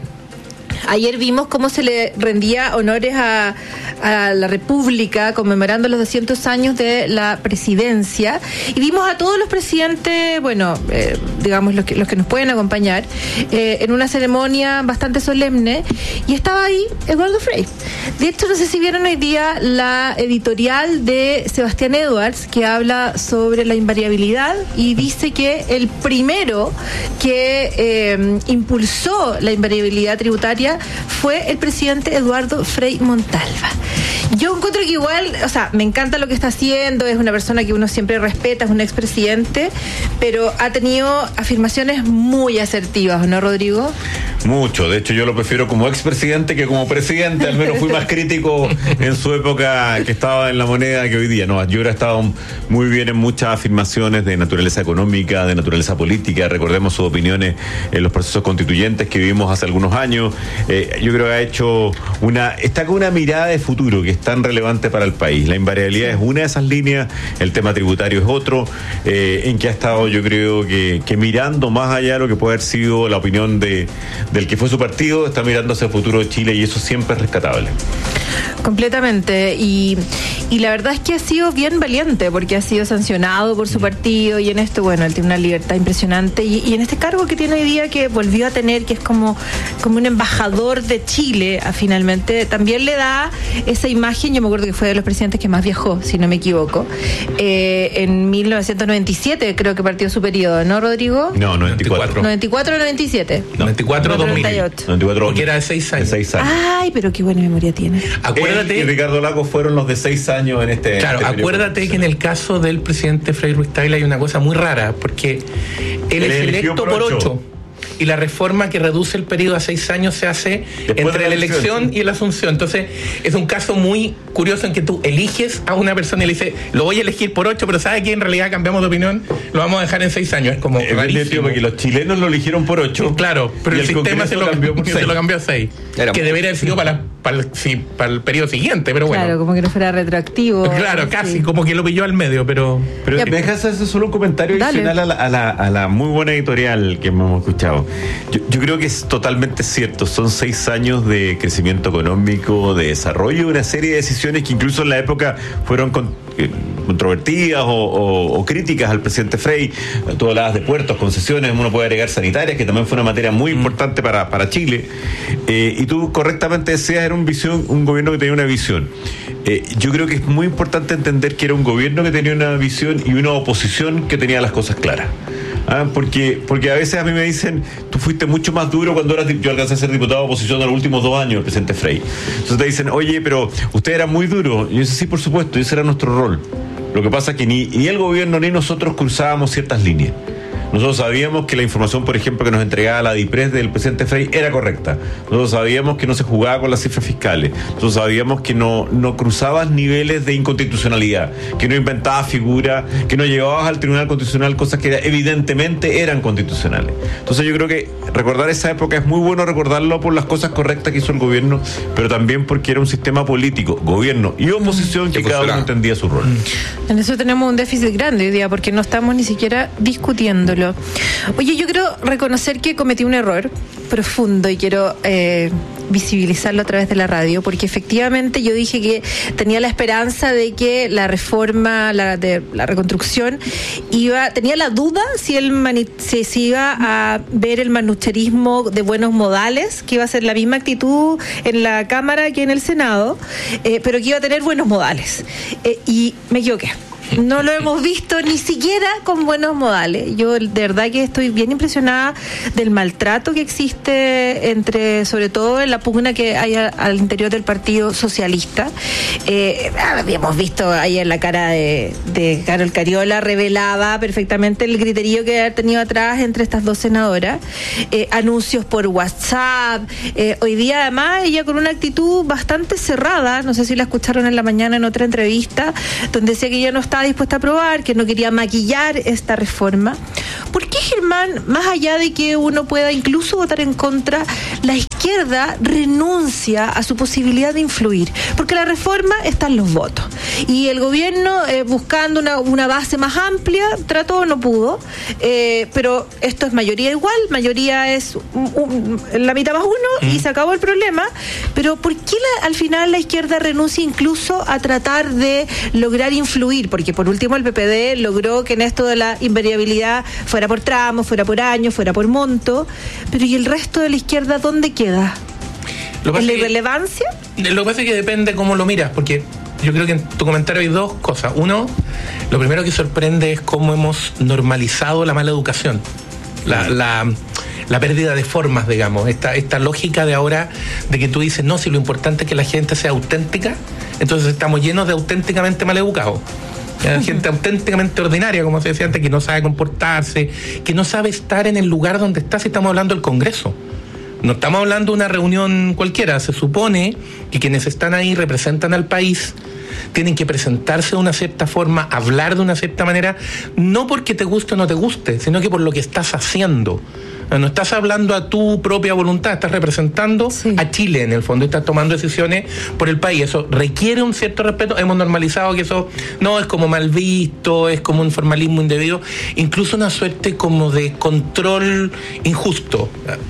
ayer vimos cómo se le rendía honores a, a la República conmemorando los doscientos años de la presidencia, y vimos a todos los presidentes, bueno, eh, digamos los que, los que nos pueden acompañar, eh, en una ceremonia bastante solemne, y estaba ahí Eduardo Frei. De hecho, no sé si vieron hoy día la editorial de Sebastián Edwards, que habla sobre la invariabilidad y dice que el primero que eh, impulsó la invariabilidad tributaria fue el presidente Eduardo Frei Montalva. Yo encuentro que igual, o sea, me encanta lo que está haciendo, es una persona que uno siempre respeta, es un expresidente, pero ha tenido afirmaciones muy asertivas, ¿no, Rodrigo? Mucho, de hecho yo lo prefiero como expresidente que como presidente, al menos fui más crítico en su época que estaba en la moneda que hoy día. No, yo he estado muy bien en muchas afirmaciones de naturaleza económica, de naturaleza política, recordemos sus opiniones en los procesos constituyentes que vivimos hace algunos años. Eh, yo creo que ha hecho una, está con una mirada de futuro que es tan relevante para el país. La invariabilidad es una de esas líneas, el tema tributario es otro, eh, en que ha estado yo creo que, que mirando más allá de lo que puede haber sido la opinión de del que fue su partido, está mirando hacia el futuro de Chile, y eso siempre es rescatable. Completamente, y, y la verdad es que ha sido bien valiente, porque ha sido sancionado por su partido, y en esto, bueno, él tiene una libertad impresionante, y, y en este cargo que tiene hoy día, que volvió a tener, que es como, como un embajador de Chile, a, finalmente, también le da esa imagen. Yo me acuerdo que fue de los presidentes que más viajó, si no me equivoco, eh, en mil novecientos noventa y siete creo que partió su periodo, ¿no, Rodrigo? No, noventa y cuatro. noventa y cuatro o noventa y siete. noventa y cuatro dos mil. noventa y ocho. noventa y cuatro, porque era de seis años. De seis años. Ay, pero qué buena memoria tiene. Acuérdate. Él y Ricardo Lagos fueron los de seis años en este. Claro, este acuérdate que en el caso del presidente Frei Ruiz Tagle hay una cosa muy rara, porque él, él es electo por ocho. ocho. Y la reforma que reduce el periodo a seis años se hace después entre la, la elección y la asunción. Entonces, es un caso muy curioso en que tú eliges a una persona y le dices, lo voy a elegir por ocho, pero ¿sabes que en realidad cambiamos de opinión? Lo vamos a dejar en seis años. Es como es rarísimo. Porque los chilenos lo eligieron por ocho. Claro, pero el, el sistema se lo cambió, por se lo cambió a seis. Era que debería haber sido para, la, para, el, sí, para el periodo siguiente, pero bueno. Claro, como que no fuera retroactivo. Claro, casi, sí. Como que lo pilló al medio, pero... Pero ya, me dejas hacer solo un comentario adicional a la, a, la, a la muy buena editorial que hemos escuchado. Yo, yo creo que es totalmente cierto, son seis años de crecimiento económico, de desarrollo, una serie de decisiones que incluso en la época fueron con, eh, controvertidas o, o, o críticas al presidente Frei. Tú hablabas de puertos, concesiones, uno puede agregar sanitarias, que también fue una materia muy mm. importante para, para Chile. Eh, y tú correctamente decías, era un, visión, un gobierno que tenía una visión. Eh, yo creo que es muy importante entender que era un gobierno que tenía una visión y una oposición que tenía las cosas claras. Ah, porque, porque a veces a mí me dicen, tú fuiste mucho más duro cuando eras, yo alcancé a ser diputado de oposición en los últimos dos años, el presidente Frei. Entonces te dicen, oye, pero usted era muy duro. Y yo digo, sí, por supuesto, ese era nuestro rol. Lo que pasa es que ni, ni el gobierno ni nosotros cruzábamos ciertas líneas. Nosotros sabíamos que la información, por ejemplo, que nos entregaba la DIPRES del presidente Frei era correcta. Nosotros sabíamos que no se jugaba con las cifras fiscales. Nosotros sabíamos que no, no cruzabas niveles de inconstitucionalidad, que no inventabas figuras, que no llevabas al Tribunal Constitucional cosas que evidentemente eran constitucionales. Entonces yo creo que recordar esa época es muy bueno recordarlo por las cosas correctas que hizo el gobierno, pero también porque era un sistema político, gobierno y oposición, que cada uno entendía su rol. En eso tenemos un déficit grande hoy día, porque no estamos ni siquiera discutiendo Pablo. Oye, yo quiero reconocer que cometí un error profundo y quiero eh, visibilizarlo a través de la radio, porque efectivamente yo dije que tenía la esperanza de que la reforma, la de la reconstrucción, iba, tenía la duda si el mani, si, si iba a ver el manucherismo de buenos modales, que iba a ser la misma actitud en la Cámara que en el Senado, eh, pero que iba a tener buenos modales. Eh, y me equivoqué. No lo hemos visto ni siquiera con buenos modales. Yo de verdad que estoy bien impresionada del maltrato que existe entre, sobre todo en la pugna que hay a, al interior del Partido Socialista. Eh, habíamos visto ahí en la cara de, de Carol Cariola, revelaba perfectamente el griterío que ha tenido atrás entre estas dos senadoras. Eh, anuncios por WhatsApp. Eh, hoy día además ella con una actitud bastante cerrada, no sé si la escucharon en la mañana en otra entrevista, donde decía que ella no estaba dispuesta a aprobar, que no quería maquillar esta reforma. ¿Por qué, Germán, más allá de que uno pueda incluso votar en contra, la izquierda renuncia a su posibilidad de influir? Porque la reforma está en los votos. Y el gobierno, eh, buscando una, una base más amplia, trató, no pudo. Eh, pero esto es mayoría igual, mayoría es un, un, la mitad más uno, mm. y se acabó el problema. Pero ¿por qué la, al final la izquierda renuncia incluso a tratar de lograr influir? Porque por último el P P D logró que en esto de la invariabilidad fuera por tramos, fuera por año, fuera por monto, pero ¿y el resto de la izquierda dónde queda? ¿En la irrelevancia? Que, lo que pasa es que depende cómo lo miras, porque yo creo que en tu comentario hay dos cosas. Uno, lo primero que sorprende es cómo hemos normalizado la mala educación, la, la, la pérdida de formas, digamos, esta, esta lógica de ahora de que tú dices, no, si lo importante es que la gente sea auténtica, entonces estamos llenos de auténticamente mal educados. Gente auténticamente ordinaria, como se decía antes, que no sabe comportarse, que no sabe estar en el lugar donde está. Si estamos hablando del Congreso, no estamos hablando de una reunión cualquiera. Se supone que quienes están ahí representan al país, tienen que presentarse de una cierta forma, hablar de una cierta manera, no porque te guste o no te guste, sino que por lo que estás haciendo. No estás hablando a tu propia voluntad, estás representando sí. a Chile en el fondo, estás tomando decisiones por el país. Eso requiere un cierto respeto. Hemos normalizado que eso no es como mal visto, es como un formalismo indebido, incluso una suerte como de control injusto.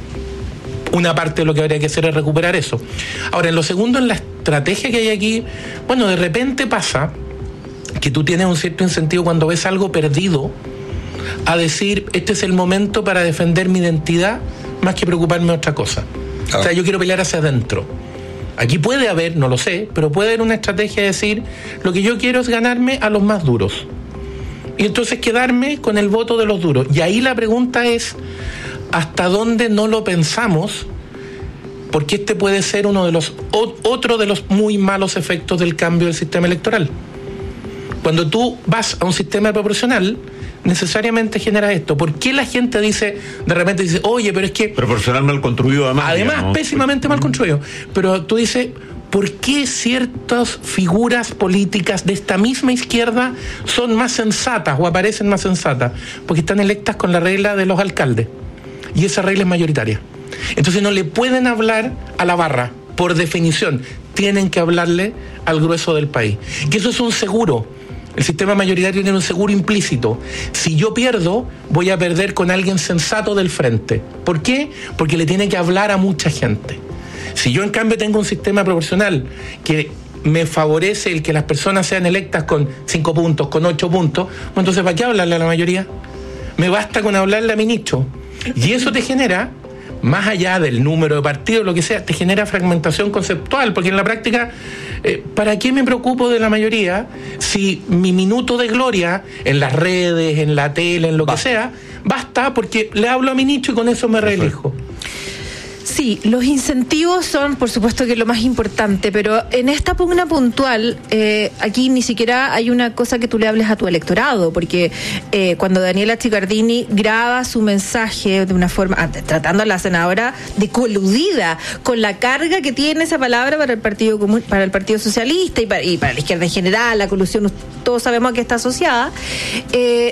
Una parte de lo que habría que hacer es recuperar eso. Ahora, en lo segundo, en la estrategia que hay aquí, bueno, de repente pasa que tú tienes un cierto incentivo cuando ves algo perdido a decir, este es el momento para defender mi identidad más que preocuparme de otra cosa. Ah. O sea, yo quiero pelear hacia adentro. Aquí puede haber, no lo sé, pero puede haber una estrategia de decir, lo que yo quiero es ganarme a los más duros. Y entonces quedarme con el voto de los duros. Y ahí la pregunta es, ¿hasta dónde no lo pensamos? Porque este puede ser uno de los o, otro de los muy malos efectos del cambio del sistema electoral. Cuando tú vas a un sistema proporcional, necesariamente genera esto. ¿Por qué la gente dice, de repente dice, oye, pero es que... Proporcional mal construido además. Además, digamos. pésimamente mal construido. Pero tú dices, ¿por qué ciertas figuras políticas de esta misma izquierda son más sensatas o aparecen más sensatas? Porque están electas con la regla de los alcaldes. Y esa regla es mayoritaria. Entonces no le pueden hablar a la barra, por definición. Tienen que hablarle al grueso del país. Que eso es un seguro. El sistema mayoritario tiene un seguro implícito. Si yo pierdo, voy a perder con alguien sensato del frente. ¿Por qué? Porque le tiene que hablar a mucha gente. Si yo en cambio tengo un sistema proporcional que me favorece el que las personas sean electas con cinco puntos, con ocho puntos, bueno, entonces ¿para qué hablarle a la mayoría? Me basta con hablarle a mi nicho. Y eso te genera, más allá del número de partidos, lo que sea, te genera fragmentación conceptual, porque en la práctica, eh, ¿para qué me preocupo de la mayoría si mi minuto de gloria en las redes, en la tele, en lo basta. que sea, basta porque le hablo a mi nicho y con eso me reelijo? Sí, los incentivos son, por supuesto, que lo más importante, pero en esta pugna puntual, eh, aquí ni siquiera hay una cosa que tú le hables a tu electorado, porque eh, cuando Daniela Chiccardini graba su mensaje de una forma, tratando a la senadora de coludida con la carga que tiene esa palabra para el Partido Común, para el Partido Socialista y para, y para la izquierda en general, la colusión, todos sabemos a qué está asociada, eh,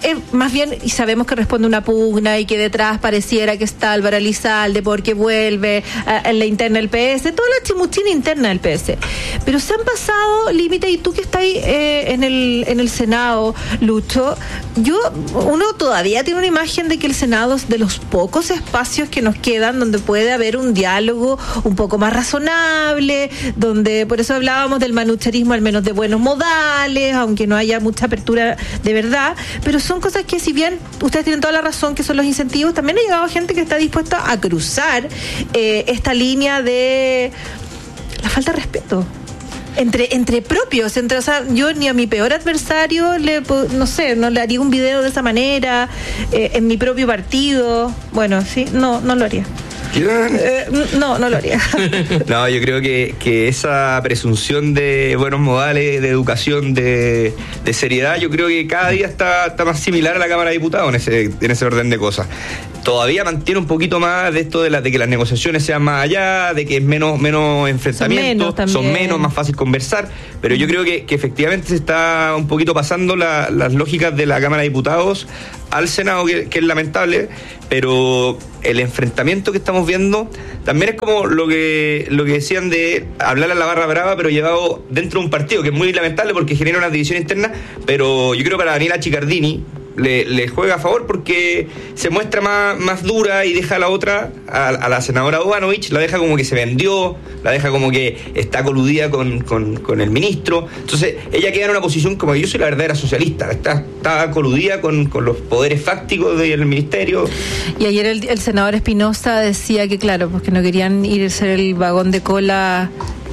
es más bien, y sabemos que responde una pugna y que detrás pareciera que está Álvaro Elizalde porque vuelve a, en la interna del P S, toda la chimuchina interna del P S. Pero se han pasado límites, y tú que estás ahí eh, en el en el Senado, Lucho, yo uno todavía tiene una imagen de que el Senado es de los pocos espacios que nos quedan donde puede haber un diálogo un poco más razonable, donde por eso hablábamos del manucherismo, al menos de buenos modales, aunque no haya mucha apertura de verdad, pero son cosas que, si bien ustedes tienen toda la razón que son los incentivos, también ha llegado gente que está dispuesta a cruzar eh, esta línea de la falta de respeto entre entre propios, entre, o sea, yo ni a mi peor adversario le, no sé, no le haría un video de esa manera, eh, en mi propio partido, bueno, sí, no, no lo haría. Eh, no, no lo haría. No, yo creo que, que esa presunción de buenos modales, de educación, de, de seriedad, yo creo que cada día está, está más similar a la Cámara de Diputados en ese, en ese orden de cosas. Todavía mantiene un poquito más de esto de, la, de que las negociaciones sean más allá, de que es menos, menos enfrentamientos, son menos, son menos, más fácil conversar, pero yo creo que, que efectivamente se está un poquito pasando la, las lógicas de la Cámara de Diputados al Senado, que, que es lamentable, pero el enfrentamiento que estamos viendo también es como lo que lo que decían de hablar a la barra brava, pero llevado dentro de un partido, que es muy lamentable porque genera una división interna, pero yo creo que para Daniela Chicardini le, le juega a favor porque se muestra más, más dura y deja a la otra, a, a la senadora Jovanovic, la deja como que se vendió, la deja como que está coludida con, con, con el ministro. Entonces ella queda en una posición como que yo soy la verdadera socialista, está, está coludida con, con los poderes fácticos del ministerio. Y ayer el, el senador Espinosa decía que claro, pues que no querían ir a ser el vagón de cola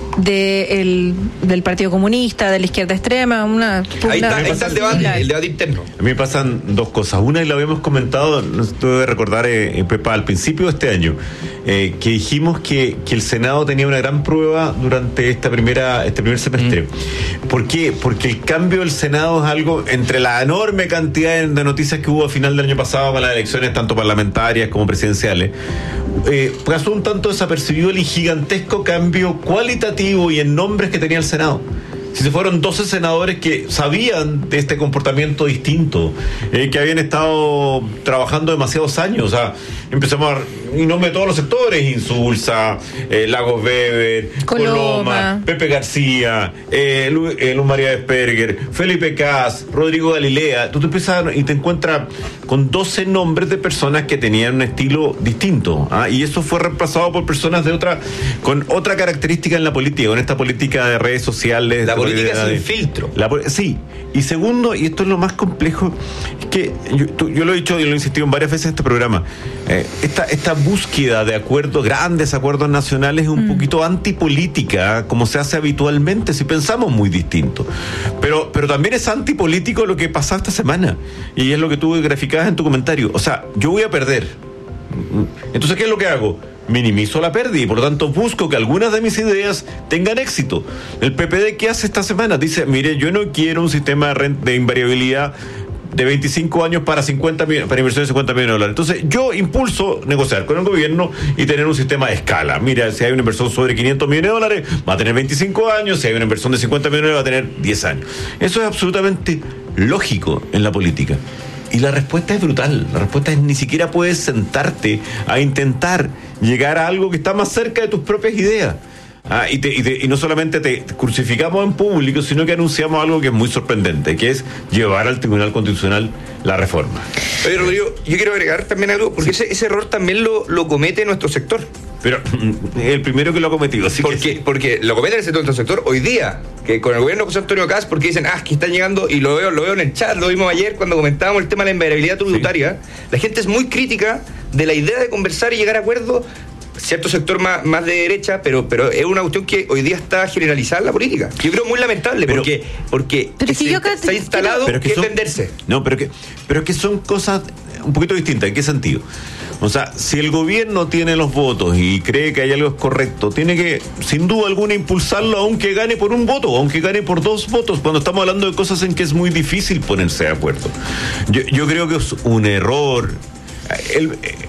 de el, del Partido Comunista, de la izquierda extrema, una, una ahí está, ahí está el debate, el debate interno. A mí me pasan dos cosas. Una, y lo habíamos comentado, no se debe recordar, eh, Pepa, al principio de este año, eh, que dijimos que, que el Senado tenía una gran prueba durante esta primera este primer semestre. Mm. ¿Por qué? Porque el cambio del Senado es algo, entre la enorme cantidad de noticias que hubo a final del año pasado con las elecciones tanto parlamentarias como presidenciales, eh, pasó un tanto desapercibido el gigantesco cambio cualitativo y en nombres que tenía el Senado. Si se fueron doce senadores que sabían de este comportamiento distinto, eh, que habían estado trabajando demasiados años, o sea, empezamos a, y nombre de todos los sectores, Insulza, eh, Lagos Weber, Coloma, Coloma, Pepe García, eh, Lu, eh, Luz María Desperger, Felipe Cas, Rodrigo Galilea. Tú te empiezas y te encuentras con doce nombres de personas que tenían un estilo distinto, ¿ah? Y eso fue reemplazado por personas de otra, con otra característica en la política, con esta política de redes sociales. La política sin filtro. La, sí. Y segundo, y esto es lo más complejo, es que yo, tú, yo lo he dicho y lo he insistido en varias veces en este programa, eh, esta, esta búsqueda de acuerdos, grandes acuerdos nacionales, es un mm. poquito antipolítica, como se hace habitualmente si pensamos muy distinto. Pero, pero también es antipolítico lo que pasó esta semana, y es lo que tú graficabas en tu comentario. O sea, yo voy a perder. Entonces, ¿qué es lo que hago? Minimizo la pérdida y por lo tanto busco que algunas de mis ideas tengan éxito. El P P D, ¿qué hace esta semana? Dice, mire, yo no quiero un sistema de, rent- de invariabilidad de veinticinco años para cincuenta millones, para inversiones de cincuenta millones de dólares. Entonces yo impulso negociar con el gobierno y tener un sistema de escala. Mira, si hay una inversión sobre quinientos millones de dólares, va a tener veinticinco años, si hay una inversión de cincuenta millones de dólares, va a tener diez años. Eso es absolutamente lógico en la política. Y la respuesta es brutal. La respuesta es: ni siquiera puedes sentarte a intentar llegar a algo que está más cerca de tus propias ideas. Ah, y, te, y, te, y no solamente te crucificamos en público, sino que anunciamos algo que es muy sorprendente, que es llevar al Tribunal Constitucional la reforma. Oye, Rodrigo, yo quiero agregar también algo, porque ese, ese error también lo, lo comete nuestro sector. Pero el primero que lo ha cometido, así porque, que... porque lo comete el sector, nuestro sector hoy día, que con el gobierno de José Antonio Kast, porque dicen, ah, que están llegando, y lo veo, lo veo en el chat, lo vimos ayer cuando comentábamos el tema de la invariabilidad tributaria, sí. La gente es muy crítica de la idea de conversar y llegar a acuerdos, cierto sector más, más de derecha, pero, pero es una cuestión que hoy día está generalizada en la política. Yo creo muy lamentable, pero, porque, porque pero se, si yo se ha instalado pero que, que son, venderse. No, pero que, pero que son cosas un poquito distintas. ¿En qué sentido? O sea, si el gobierno tiene los votos y cree que hay algo correcto, tiene que, sin duda alguna, impulsarlo aunque gane por un voto, aunque gane por dos votos, cuando estamos hablando de cosas en que es muy difícil ponerse de acuerdo. Yo, yo creo que es un error. El,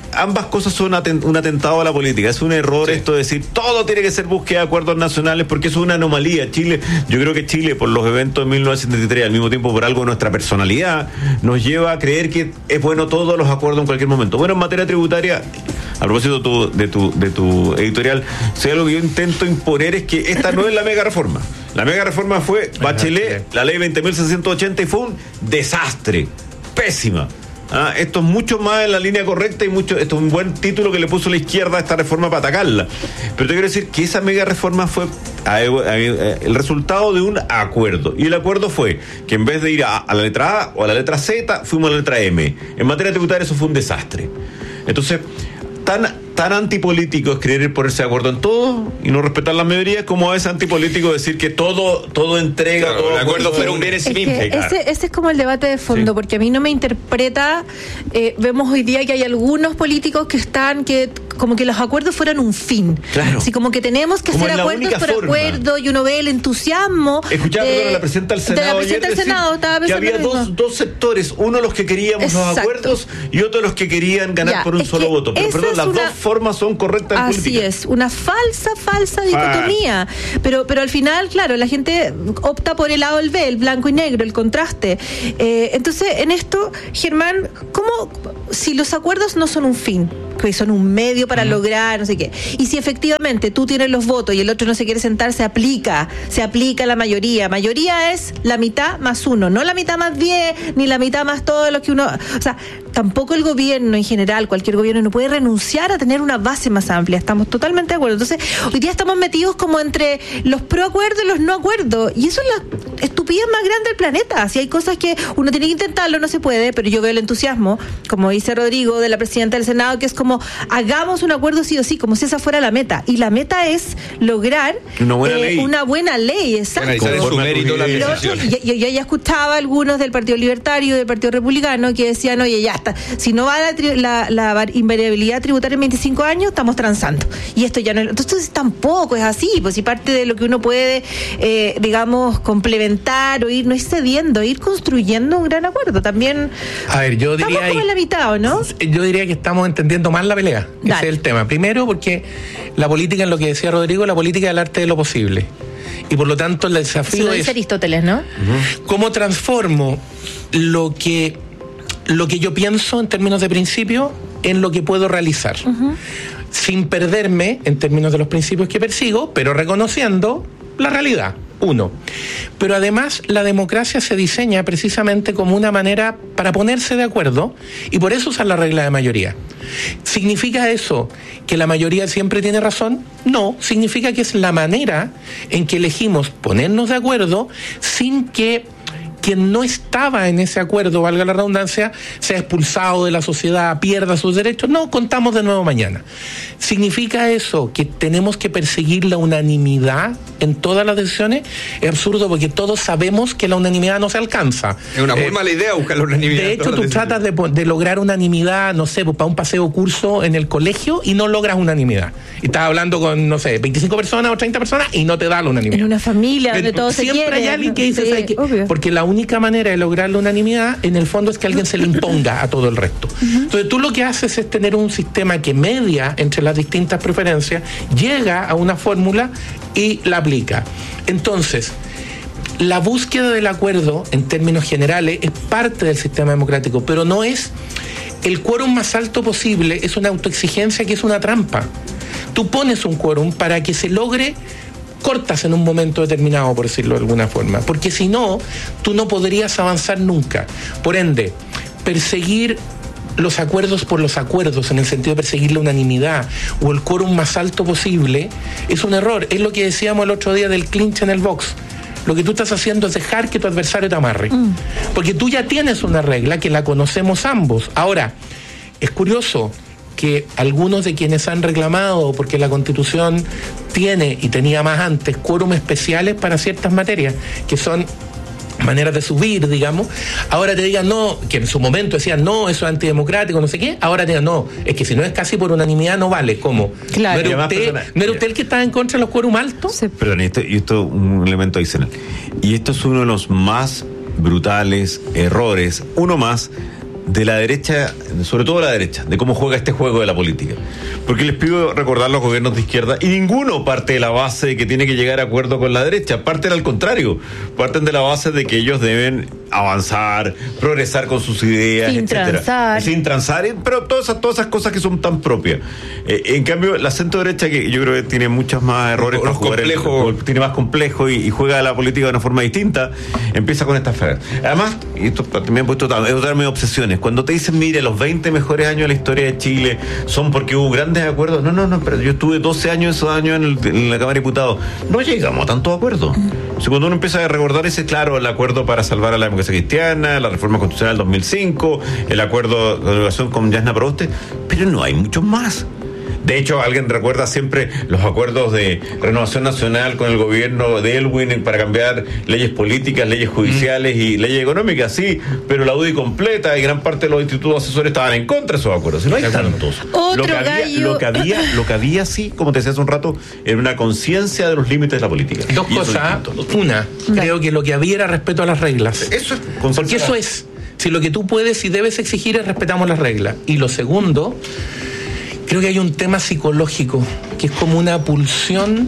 ambas cosas son atent- un atentado a la política. Es un error sí. esto de decir todo tiene que ser búsqueda de acuerdos nacionales, porque eso es una anomalía. Chile, yo creo que Chile, por los eventos de mil novecientos setenta y tres, al mismo tiempo por algo de nuestra personalidad, nos lleva a creer que es bueno todos los acuerdos en cualquier momento. Bueno, en materia tributaria, a propósito de tu, de tu, de tu editorial, si algo que yo intento imponer es que esta no es la mega reforma. La mega reforma fue Bachelet, la ley veinte mil seiscientos ochenta, y fue un desastre, pésima. Ah, esto es mucho más en la línea correcta y mucho, esto es un buen título que le puso la izquierda a esta reforma para atacarla. Pero te quiero decir que esa mega reforma fue a, a, a, el resultado de un acuerdo. Y el acuerdo fue que en vez de ir a, a la letra A o a la letra Z, fuimos a la letra M. En materia tributaria eso fue un desastre. Entonces, tan... tan antipolítico es querer ponerse de acuerdo en todo y no respetar las mayorías, como es antipolítico decir que todo todo entrega, claro, todo el acuerdo fuera un bien en sí mismo. Ese, ese es como el debate de fondo, sí. porque a mí no me interpreta, eh, vemos hoy día que hay algunos políticos que están, que como que los acuerdos fueran un fin. Claro. Así como que tenemos que como hacer acuerdos por forma. acuerdo, y uno ve el entusiasmo. Escuchaba de, a la presidenta del Senado, de la presidenta del Senado estaba que había dos, dos sectores, uno los que queríamos Exacto. los acuerdos y otro los que querían ganar ya, por un solo voto. Pero perdón, las una... dos formas son correctas en Así política. es, una falsa, falsa dicotomía. Pero, pero al final, claro, la gente opta por el A o el B, el blanco y negro, el contraste. Eh, entonces, en esto, Germán, ¿cómo, si los acuerdos no son un fin, que son un medio para uh-huh. lograr, no sé qué, y si efectivamente tú tienes los votos y el otro no se quiere sentar, se aplica, se aplica la mayoría. Mayoría es la mitad más uno, no la mitad más diez, ni la mitad más todo lo que uno... O sea, tampoco el gobierno en general, cualquier gobierno no puede renunciar a tener una base más amplia. Estamos totalmente de acuerdo. Entonces, hoy día estamos metidos como entre los pro acuerdos y los no acuerdos, y eso es la estupidez más grande del planeta. Si hay cosas que uno tiene que intentarlo, no se puede, pero yo veo el entusiasmo, como dice Rodrigo, de la presidenta del Senado, que es como, hagamos un acuerdo sí o sí, como si esa fuera la meta. Y la meta es lograr una buena eh, ley. Una buena ley, exacto. Bueno, su mérito la otro, yo, yo ya escuchaba a algunos del Partido Libertario, del Partido Republicano, que decían, oye, ya está, si no va la, la, la invariabilidad tributaria en veinticinco años, estamos transando. Y esto ya no es... Entonces tampoco es así, pues si parte de lo que uno puede, eh, digamos, complementar o ir, no ir cediendo, ir construyendo un gran acuerdo. También... A ver, yo diría... Estamos como en la mitad, ¿o no? Yo diría que estamos entendiendo mal la pelea. Dale. Ese es el tema. Primero, porque la política, en lo que decía Rodrigo, la política es el arte de lo posible. Y por lo tanto el desafío lo dice es... Aristóteles, ¿no? Uh-huh. ¿Cómo transformo lo que, lo que yo pienso en términos de principio en lo que puedo realizar? Uh-huh. Sin perderme en términos de los principios que persigo, pero reconociendo la realidad. Uno. Pero además la democracia se diseña precisamente como una manera para ponerse de acuerdo, y por eso usar la regla de mayoría. ¿Significa eso que la mayoría siempre tiene razón? No, significa que es la manera en que elegimos ponernos de acuerdo sin que quien no estaba en ese acuerdo, valga la redundancia, sea expulsado de la sociedad, pierda sus derechos. No, contamos de nuevo mañana. ¿Significa eso que tenemos que perseguir la unanimidad en todas las decisiones? Es absurdo, porque todos sabemos que la unanimidad no se alcanza. Es una muy eh, mala idea buscar la unanimidad. De hecho, tú tratas de, de lograr unanimidad, no sé, para un paseo curso en el colegio, y no logras unanimidad. Y estás hablando con, no sé, veinticinco personas o treinta personas y no te da la unanimidad. En una familia donde todos se quieren. Siempre hay alguien que dice, sí, que, porque la única manera de lograr la unanimidad, en el fondo, es que alguien se le imponga a todo el resto. Uh-huh. Entonces tú lo que haces es tener un sistema que media entre las distintas preferencias, llega a una fórmula y la aplica. Entonces, la búsqueda del acuerdo, en términos generales, es parte del sistema democrático, pero no es el quórum más alto posible, es una autoexigencia que es una trampa. Tú pones un quórum para que se logre cortas en un momento determinado, por decirlo de alguna forma, porque si no, tú no podrías avanzar nunca. Por ende, perseguir los acuerdos por los acuerdos, en el sentido de perseguir la unanimidad o el quórum más alto posible, es un error. Es lo que decíamos el otro día del clinch en el box. Lo que tú estás haciendo es dejar que tu adversario te amarre, mm. porque tú ya tienes una regla que la conocemos ambos. Ahora, es curioso que algunos de quienes han reclamado, porque la Constitución tiene y tenía más antes quórum especiales para ciertas materias, que son maneras de subir, digamos, ahora te digan no, que en su momento decían no, eso es antidemocrático, no sé qué, ahora te digan no, es que si no es casi por unanimidad no vale. ¿Cómo? Claro. ¿No era usted, persona, ¿no era usted el que estaba en contra de los quórum altos? Sí. Perdón, y esto, y esto es un elemento adicional. Y esto es uno de los más brutales errores, uno más, de la derecha, sobre todo la derecha, de cómo juega este juego de la política. Porque les pido recordar los gobiernos de izquierda, y ninguno parte de la base de que tiene que llegar a acuerdo con la derecha, parten al contrario, parten de la base de que ellos deben avanzar, progresar con sus ideas, sin etcétera. transar. Sin transar, pero todas esas, todas esas cosas que son tan propias. Eh, en cambio, la centro derecha, que yo creo que tiene muchos más errores para jugar, el, tiene más complejo y, y juega la política de una forma distinta, empieza con estas frases. Además, y esto también he puesto darme obsesiones, cuando te dicen, mire, los veinte mejores años de la historia de Chile son porque hubo grandes acuerdos, no, no, no, pero yo estuve doce años esos años en, el, en la Cámara de Diputados, no llegamos a tantos acuerdos. O sea, cuando uno empieza a recordar ese, claro, el acuerdo para salvar a la democracia cristiana, la reforma constitucional del dos mil cinco, el acuerdo de relación con Yasna Proboste, pero no hay muchos más. De hecho, alguien recuerda siempre los acuerdos de renovación nacional con el gobierno de Elwin para cambiar leyes políticas, leyes judiciales mm. y leyes económicas, sí, pero la U D I completa y gran parte de los institutos asesores estaban en contra de esos acuerdos. Y no hay tantos. Otro lo, que había, gallo. lo que había, lo que había, sí, como te decía hace un rato, era una conciencia de los límites de la política. Dos y cosas. Una, Dale. creo que lo que había era respeto a las reglas. Eso es porque eso es. Si lo que tú puedes y debes exigir es respetamos las reglas. Y lo segundo, creo que hay un tema psicológico, que es como una pulsión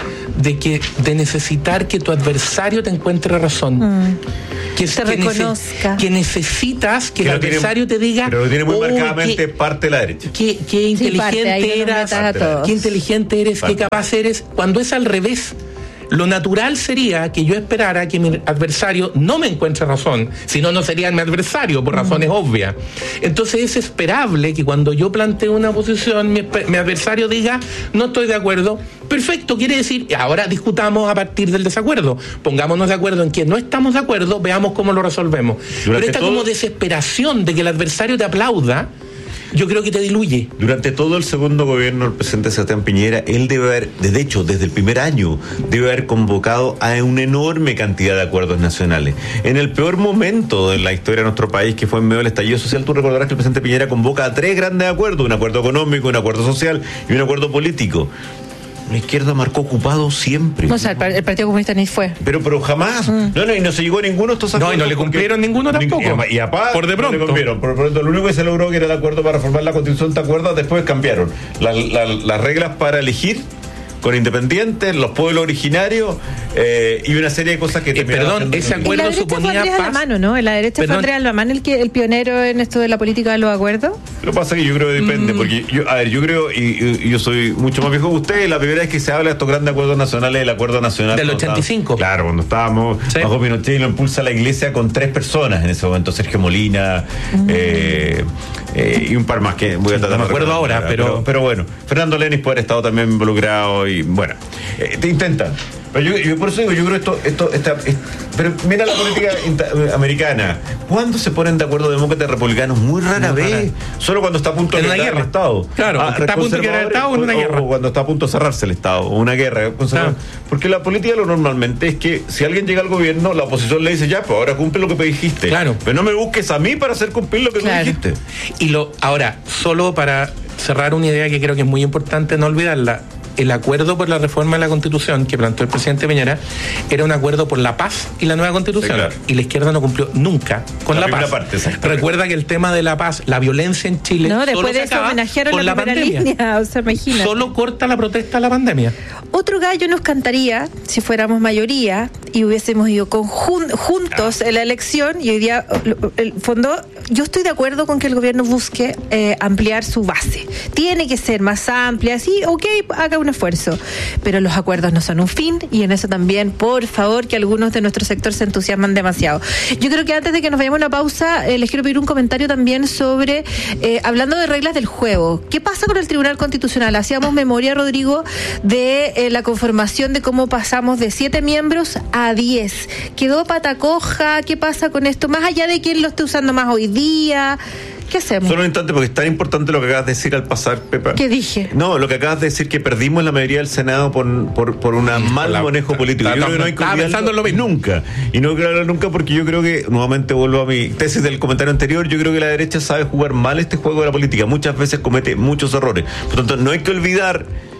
de que de necesitar que tu adversario te encuentre razón. Mm. Que, te que reconozca. Nece, que necesitas que, que el adversario tiene, te diga... Pero lo tiene muy oh, marcadamente que, parte de la derecha. Qué, qué inteligente sí, eras, qué inteligente eres, parte. Qué capaz eres. Cuando es al revés, lo natural sería que yo esperara que mi adversario no me encuentre razón, si no, no sería mi adversario, por razones mm. obvias. Entonces es esperable que cuando yo planteo una posición, mi, mi adversario diga, no estoy de acuerdo. Perfecto, quiere decir, ahora discutamos a partir del desacuerdo. Pongámonos de acuerdo en que no estamos de acuerdo, veamos cómo lo resolvemos. Durante Pero esta todo... como desesperación de que el adversario te aplauda, yo creo que te diluye. Durante todo el segundo gobierno del presidente Sebastián Piñera, él debe haber, de hecho, desde el primer año, debe haber convocado a una enorme cantidad de acuerdos nacionales. En el peor momento de la historia de nuestro país, que fue en medio del estallido social, tú recordarás que el presidente Piñera convoca a tres grandes acuerdos, un acuerdo económico, un acuerdo social y un acuerdo político. La izquierda marcó ocupado siempre. O sea, el, el Partido Comunista ni fue. Pero pero jamás. Mm. No, no, y no se llegó a ninguno de estos acuerdos. No, y no le cumplieron ninguno tampoco. Y, y aparte, por de pronto. No le cumplieron. Por de pronto, lo único que se logró que era el acuerdo para reformar la Constitución, ¿te acuerdas? Después cambiaron. La, la, las reglas para elegir con independientes, los pueblos originarios eh, y una serie de cosas que... Eh, perdón, ese acuerdo suponía paz. La mano, ¿no? La derecha perdón. fue Andrés Albaman el, que, el pionero en esto de la política de los acuerdos. Lo que pasa es que yo creo que depende, mm. porque yo, a ver, yo creo, y, y yo soy mucho más viejo que usted, la primera vez que se habla de estos grandes acuerdos nacionales, el acuerdo nacional... Del ochenta y cinco. Estábamos, claro, cuando estábamos ¿sí? bajo Pinochet y lo impulsa la iglesia con tres personas en ese momento, Sergio Molina, mm. eh, eh, y un par más que voy a tratar no me acuerdo ahora, pero... pero... Pero bueno, Fernando Lenis puede haber estado también involucrado y bueno... Eh, te intentan. Pero yo, yo por eso digo, yo creo esto, esto, esta, es, pero mira la política inter, americana. ¿Cuándo se ponen de acuerdo demócratas y republicanos? Muy rara no, vez. Rara. Solo cuando está a punto de quebrar el Estado. Claro, ah, está a punto de quebrar el Estado o en una guerra. O cuando está a punto de cerrarse el Estado, o una guerra. Claro. Porque la política lo normalmente es que si alguien llega al gobierno, la oposición le dice, ya, pues ahora cumple lo que me dijiste. Claro. Pero no me busques a mí para hacer cumplir lo que claro. tú dijiste. Y lo, ahora, solo para cerrar una idea que creo que es muy importante no olvidarla. El acuerdo por la reforma de la Constitución que planteó el presidente Piñera era un acuerdo por la paz y la nueva Constitución. Sí, claro. Y la izquierda no cumplió nunca con la, la paz. Parte, Recuerda que el tema de la paz, la violencia en Chile, no, después solo de eso homenajearon con la, la pandemia. Línea, o sea, imagínate. Solo corta la protesta a la pandemia. Otro gallo nos cantaría si fuéramos mayoría y hubiésemos ido conjun- juntos en la elección y hoy día, el fondo, yo estoy de acuerdo con que el gobierno busque eh, ampliar su base. Tiene que ser más amplia, sí, ok, haga un esfuerzo. Pero los acuerdos no son un fin y en eso también, por favor, que algunos de nuestro sector se entusiasman demasiado. Yo creo que antes de que nos vayamos a una pausa, eh, les quiero pedir un comentario también sobre, eh, hablando de reglas del juego, ¿qué pasa con el Tribunal Constitucional? Hacíamos memoria, Rodrigo, de eh, la conformación de cómo pasamos de siete miembros a diez. ¿Quedó pata coja? ¿Qué pasa con esto? Más allá de quién lo esté usando más hoy día... ¿Qué hacemos? Solo un instante, porque es tan importante lo que acabas de decir al pasar, Pepa. ¿Qué dije? No, lo que acabas de decir, que perdimos la mayoría del Senado por, por, por un mal la, manejo político. La, yo la, creo que no hay que olvidarlo nunca. Y no creo nunca, porque yo creo que, nuevamente vuelvo a mi tesis del comentario anterior, yo creo que la derecha sabe jugar mal este juego de la política. Muchas veces comete muchos errores. Por lo tanto, no hay que olvidar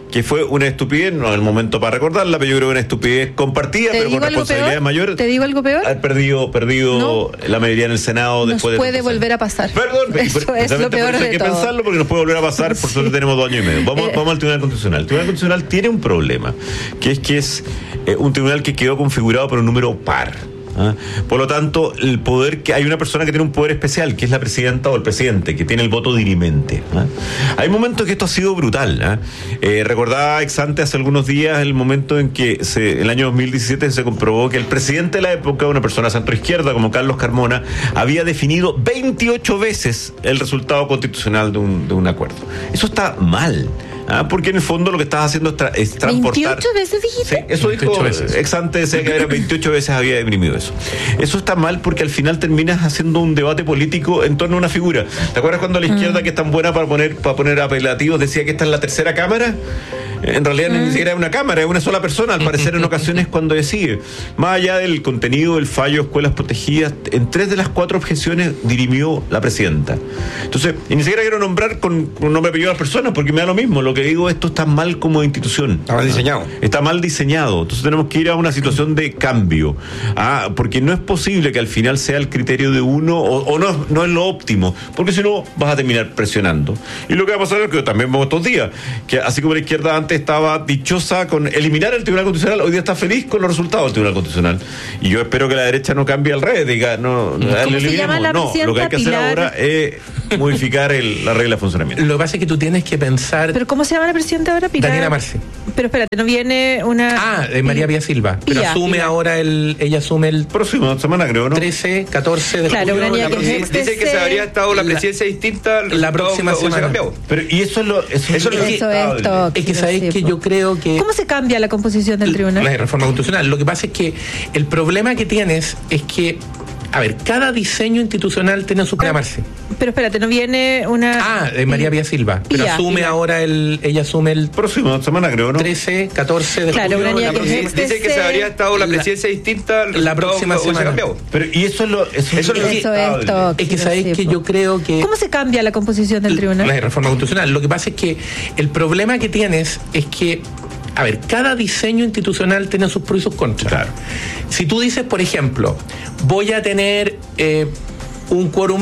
que fue una estupidez, no es el momento para recordarla, pero yo creo que una estupidez compartida, pero con responsabilidades mayores. ¿Te digo algo peor? Haber perdido, perdido no. la mayoría en el Senado nos después de... puede volver a pasar. Perdón, eso es lo peor hay de que todo. pensarlo porque nos puede volver a pasar, por suerte sí. tenemos dos años y medio. Vamos, eh. vamos al Tribunal Constitucional. El Tribunal Constitucional tiene un problema, que es que es eh, un tribunal que quedó configurado por un número par. ¿Ah? Por lo tanto, el poder que hay una persona que tiene un poder especial, que es la presidenta o el presidente, que tiene el voto dirimente. ¿Ah? Hay momentos que esto ha sido brutal. ¿Ah? Eh, recordaba ex ante hace algunos días el momento en que se, el año dos mil diecisiete se comprobó que el presidente de la época, una persona centroizquierda como Carlos Carmona, había definido veintiocho veces el resultado constitucional de un, de un acuerdo. Eso está mal. ¿Ah? Porque en el fondo lo que estás haciendo es, tra- es transportar... ¿veintiocho veces dijiste? Sí, eso dijo ex ante, decía que era veintiocho veces había deprimido eso. Eso está mal porque al final terminas haciendo un debate político en torno a una figura. ¿Te acuerdas cuando la izquierda, mm. que es tan buena para poner, para poner apelativos, decía que esta es la tercera cámara? En realidad mm. ni siquiera es una cámara, es una sola persona, al parecer en ocasiones cuando decide. Más allá del contenido del fallo Escuelas Protegidas, en tres de las cuatro objeciones dirimió la presidenta. Entonces, y ni siquiera quiero nombrar con, con nombre y apellido a las personas porque me da lo mismo. Lo que digo, esto está mal como institución. Está mal diseñado. Está mal diseñado. Entonces tenemos que ir a una situación de cambio. Ah, porque no es posible que al final sea el criterio de uno o, o no, no es lo óptimo. Porque si no, vas a terminar presionando. Y lo que va a pasar es que también vemos estos días, que así como la izquierda antes estaba dichosa con eliminar el Tribunal Constitucional, hoy día está feliz con los resultados del Tribunal Constitucional. Y yo espero que la derecha no cambie al revés, diga, no, no, ¿Cómo se llama la no, lo que hay que Pilar? hacer ahora es modificar el, la regla de funcionamiento. Lo que pasa es que tú tienes que pensar... ¿Pero cómo se llama la presidenta ahora, Pilar? Daniela Marci. Pero espérate, ¿no viene una...? Ah, eh, María Pía Silva. Pero Pía, asume Pía. ahora el... Ella asume el... Próxima semana, creo, ¿no? trece, catorce de claro, julio. una La presidencia, dice que se habría estado la presidencia la, distinta la próxima semana. Pero, y eso es lo... Eso, eso, es, eso es todo. Es que sabéis que yo creo que... ¿Cómo se cambia la composición del tribunal? La reforma constitucional. Lo que pasa es que el problema que tienes es que, a ver, cada diseño institucional tiene su propia Marci. Pero espérate, ¿no viene una...? Ah, eh, María Pía Silva. Pero Pía, asume Pía. ahora el... Ella asume el... Próxima semana, creo, ¿no? trece, catorce de claro, julio. Una La presidencia, dice que se habría estado la presidencia la, distinta la próxima semana. Pero, y eso es lo... Eso, eso, es, eso es todo. Es que sabéis que yo creo que... ¿Cómo se cambia la composición del tribunal? La reforma constitucional. Lo que pasa es que el problema que tienes es que, a ver, cada diseño institucional tiene sus pros y sus contras. Claro. Si tú dices, por ejemplo, voy a tener eh, un quórum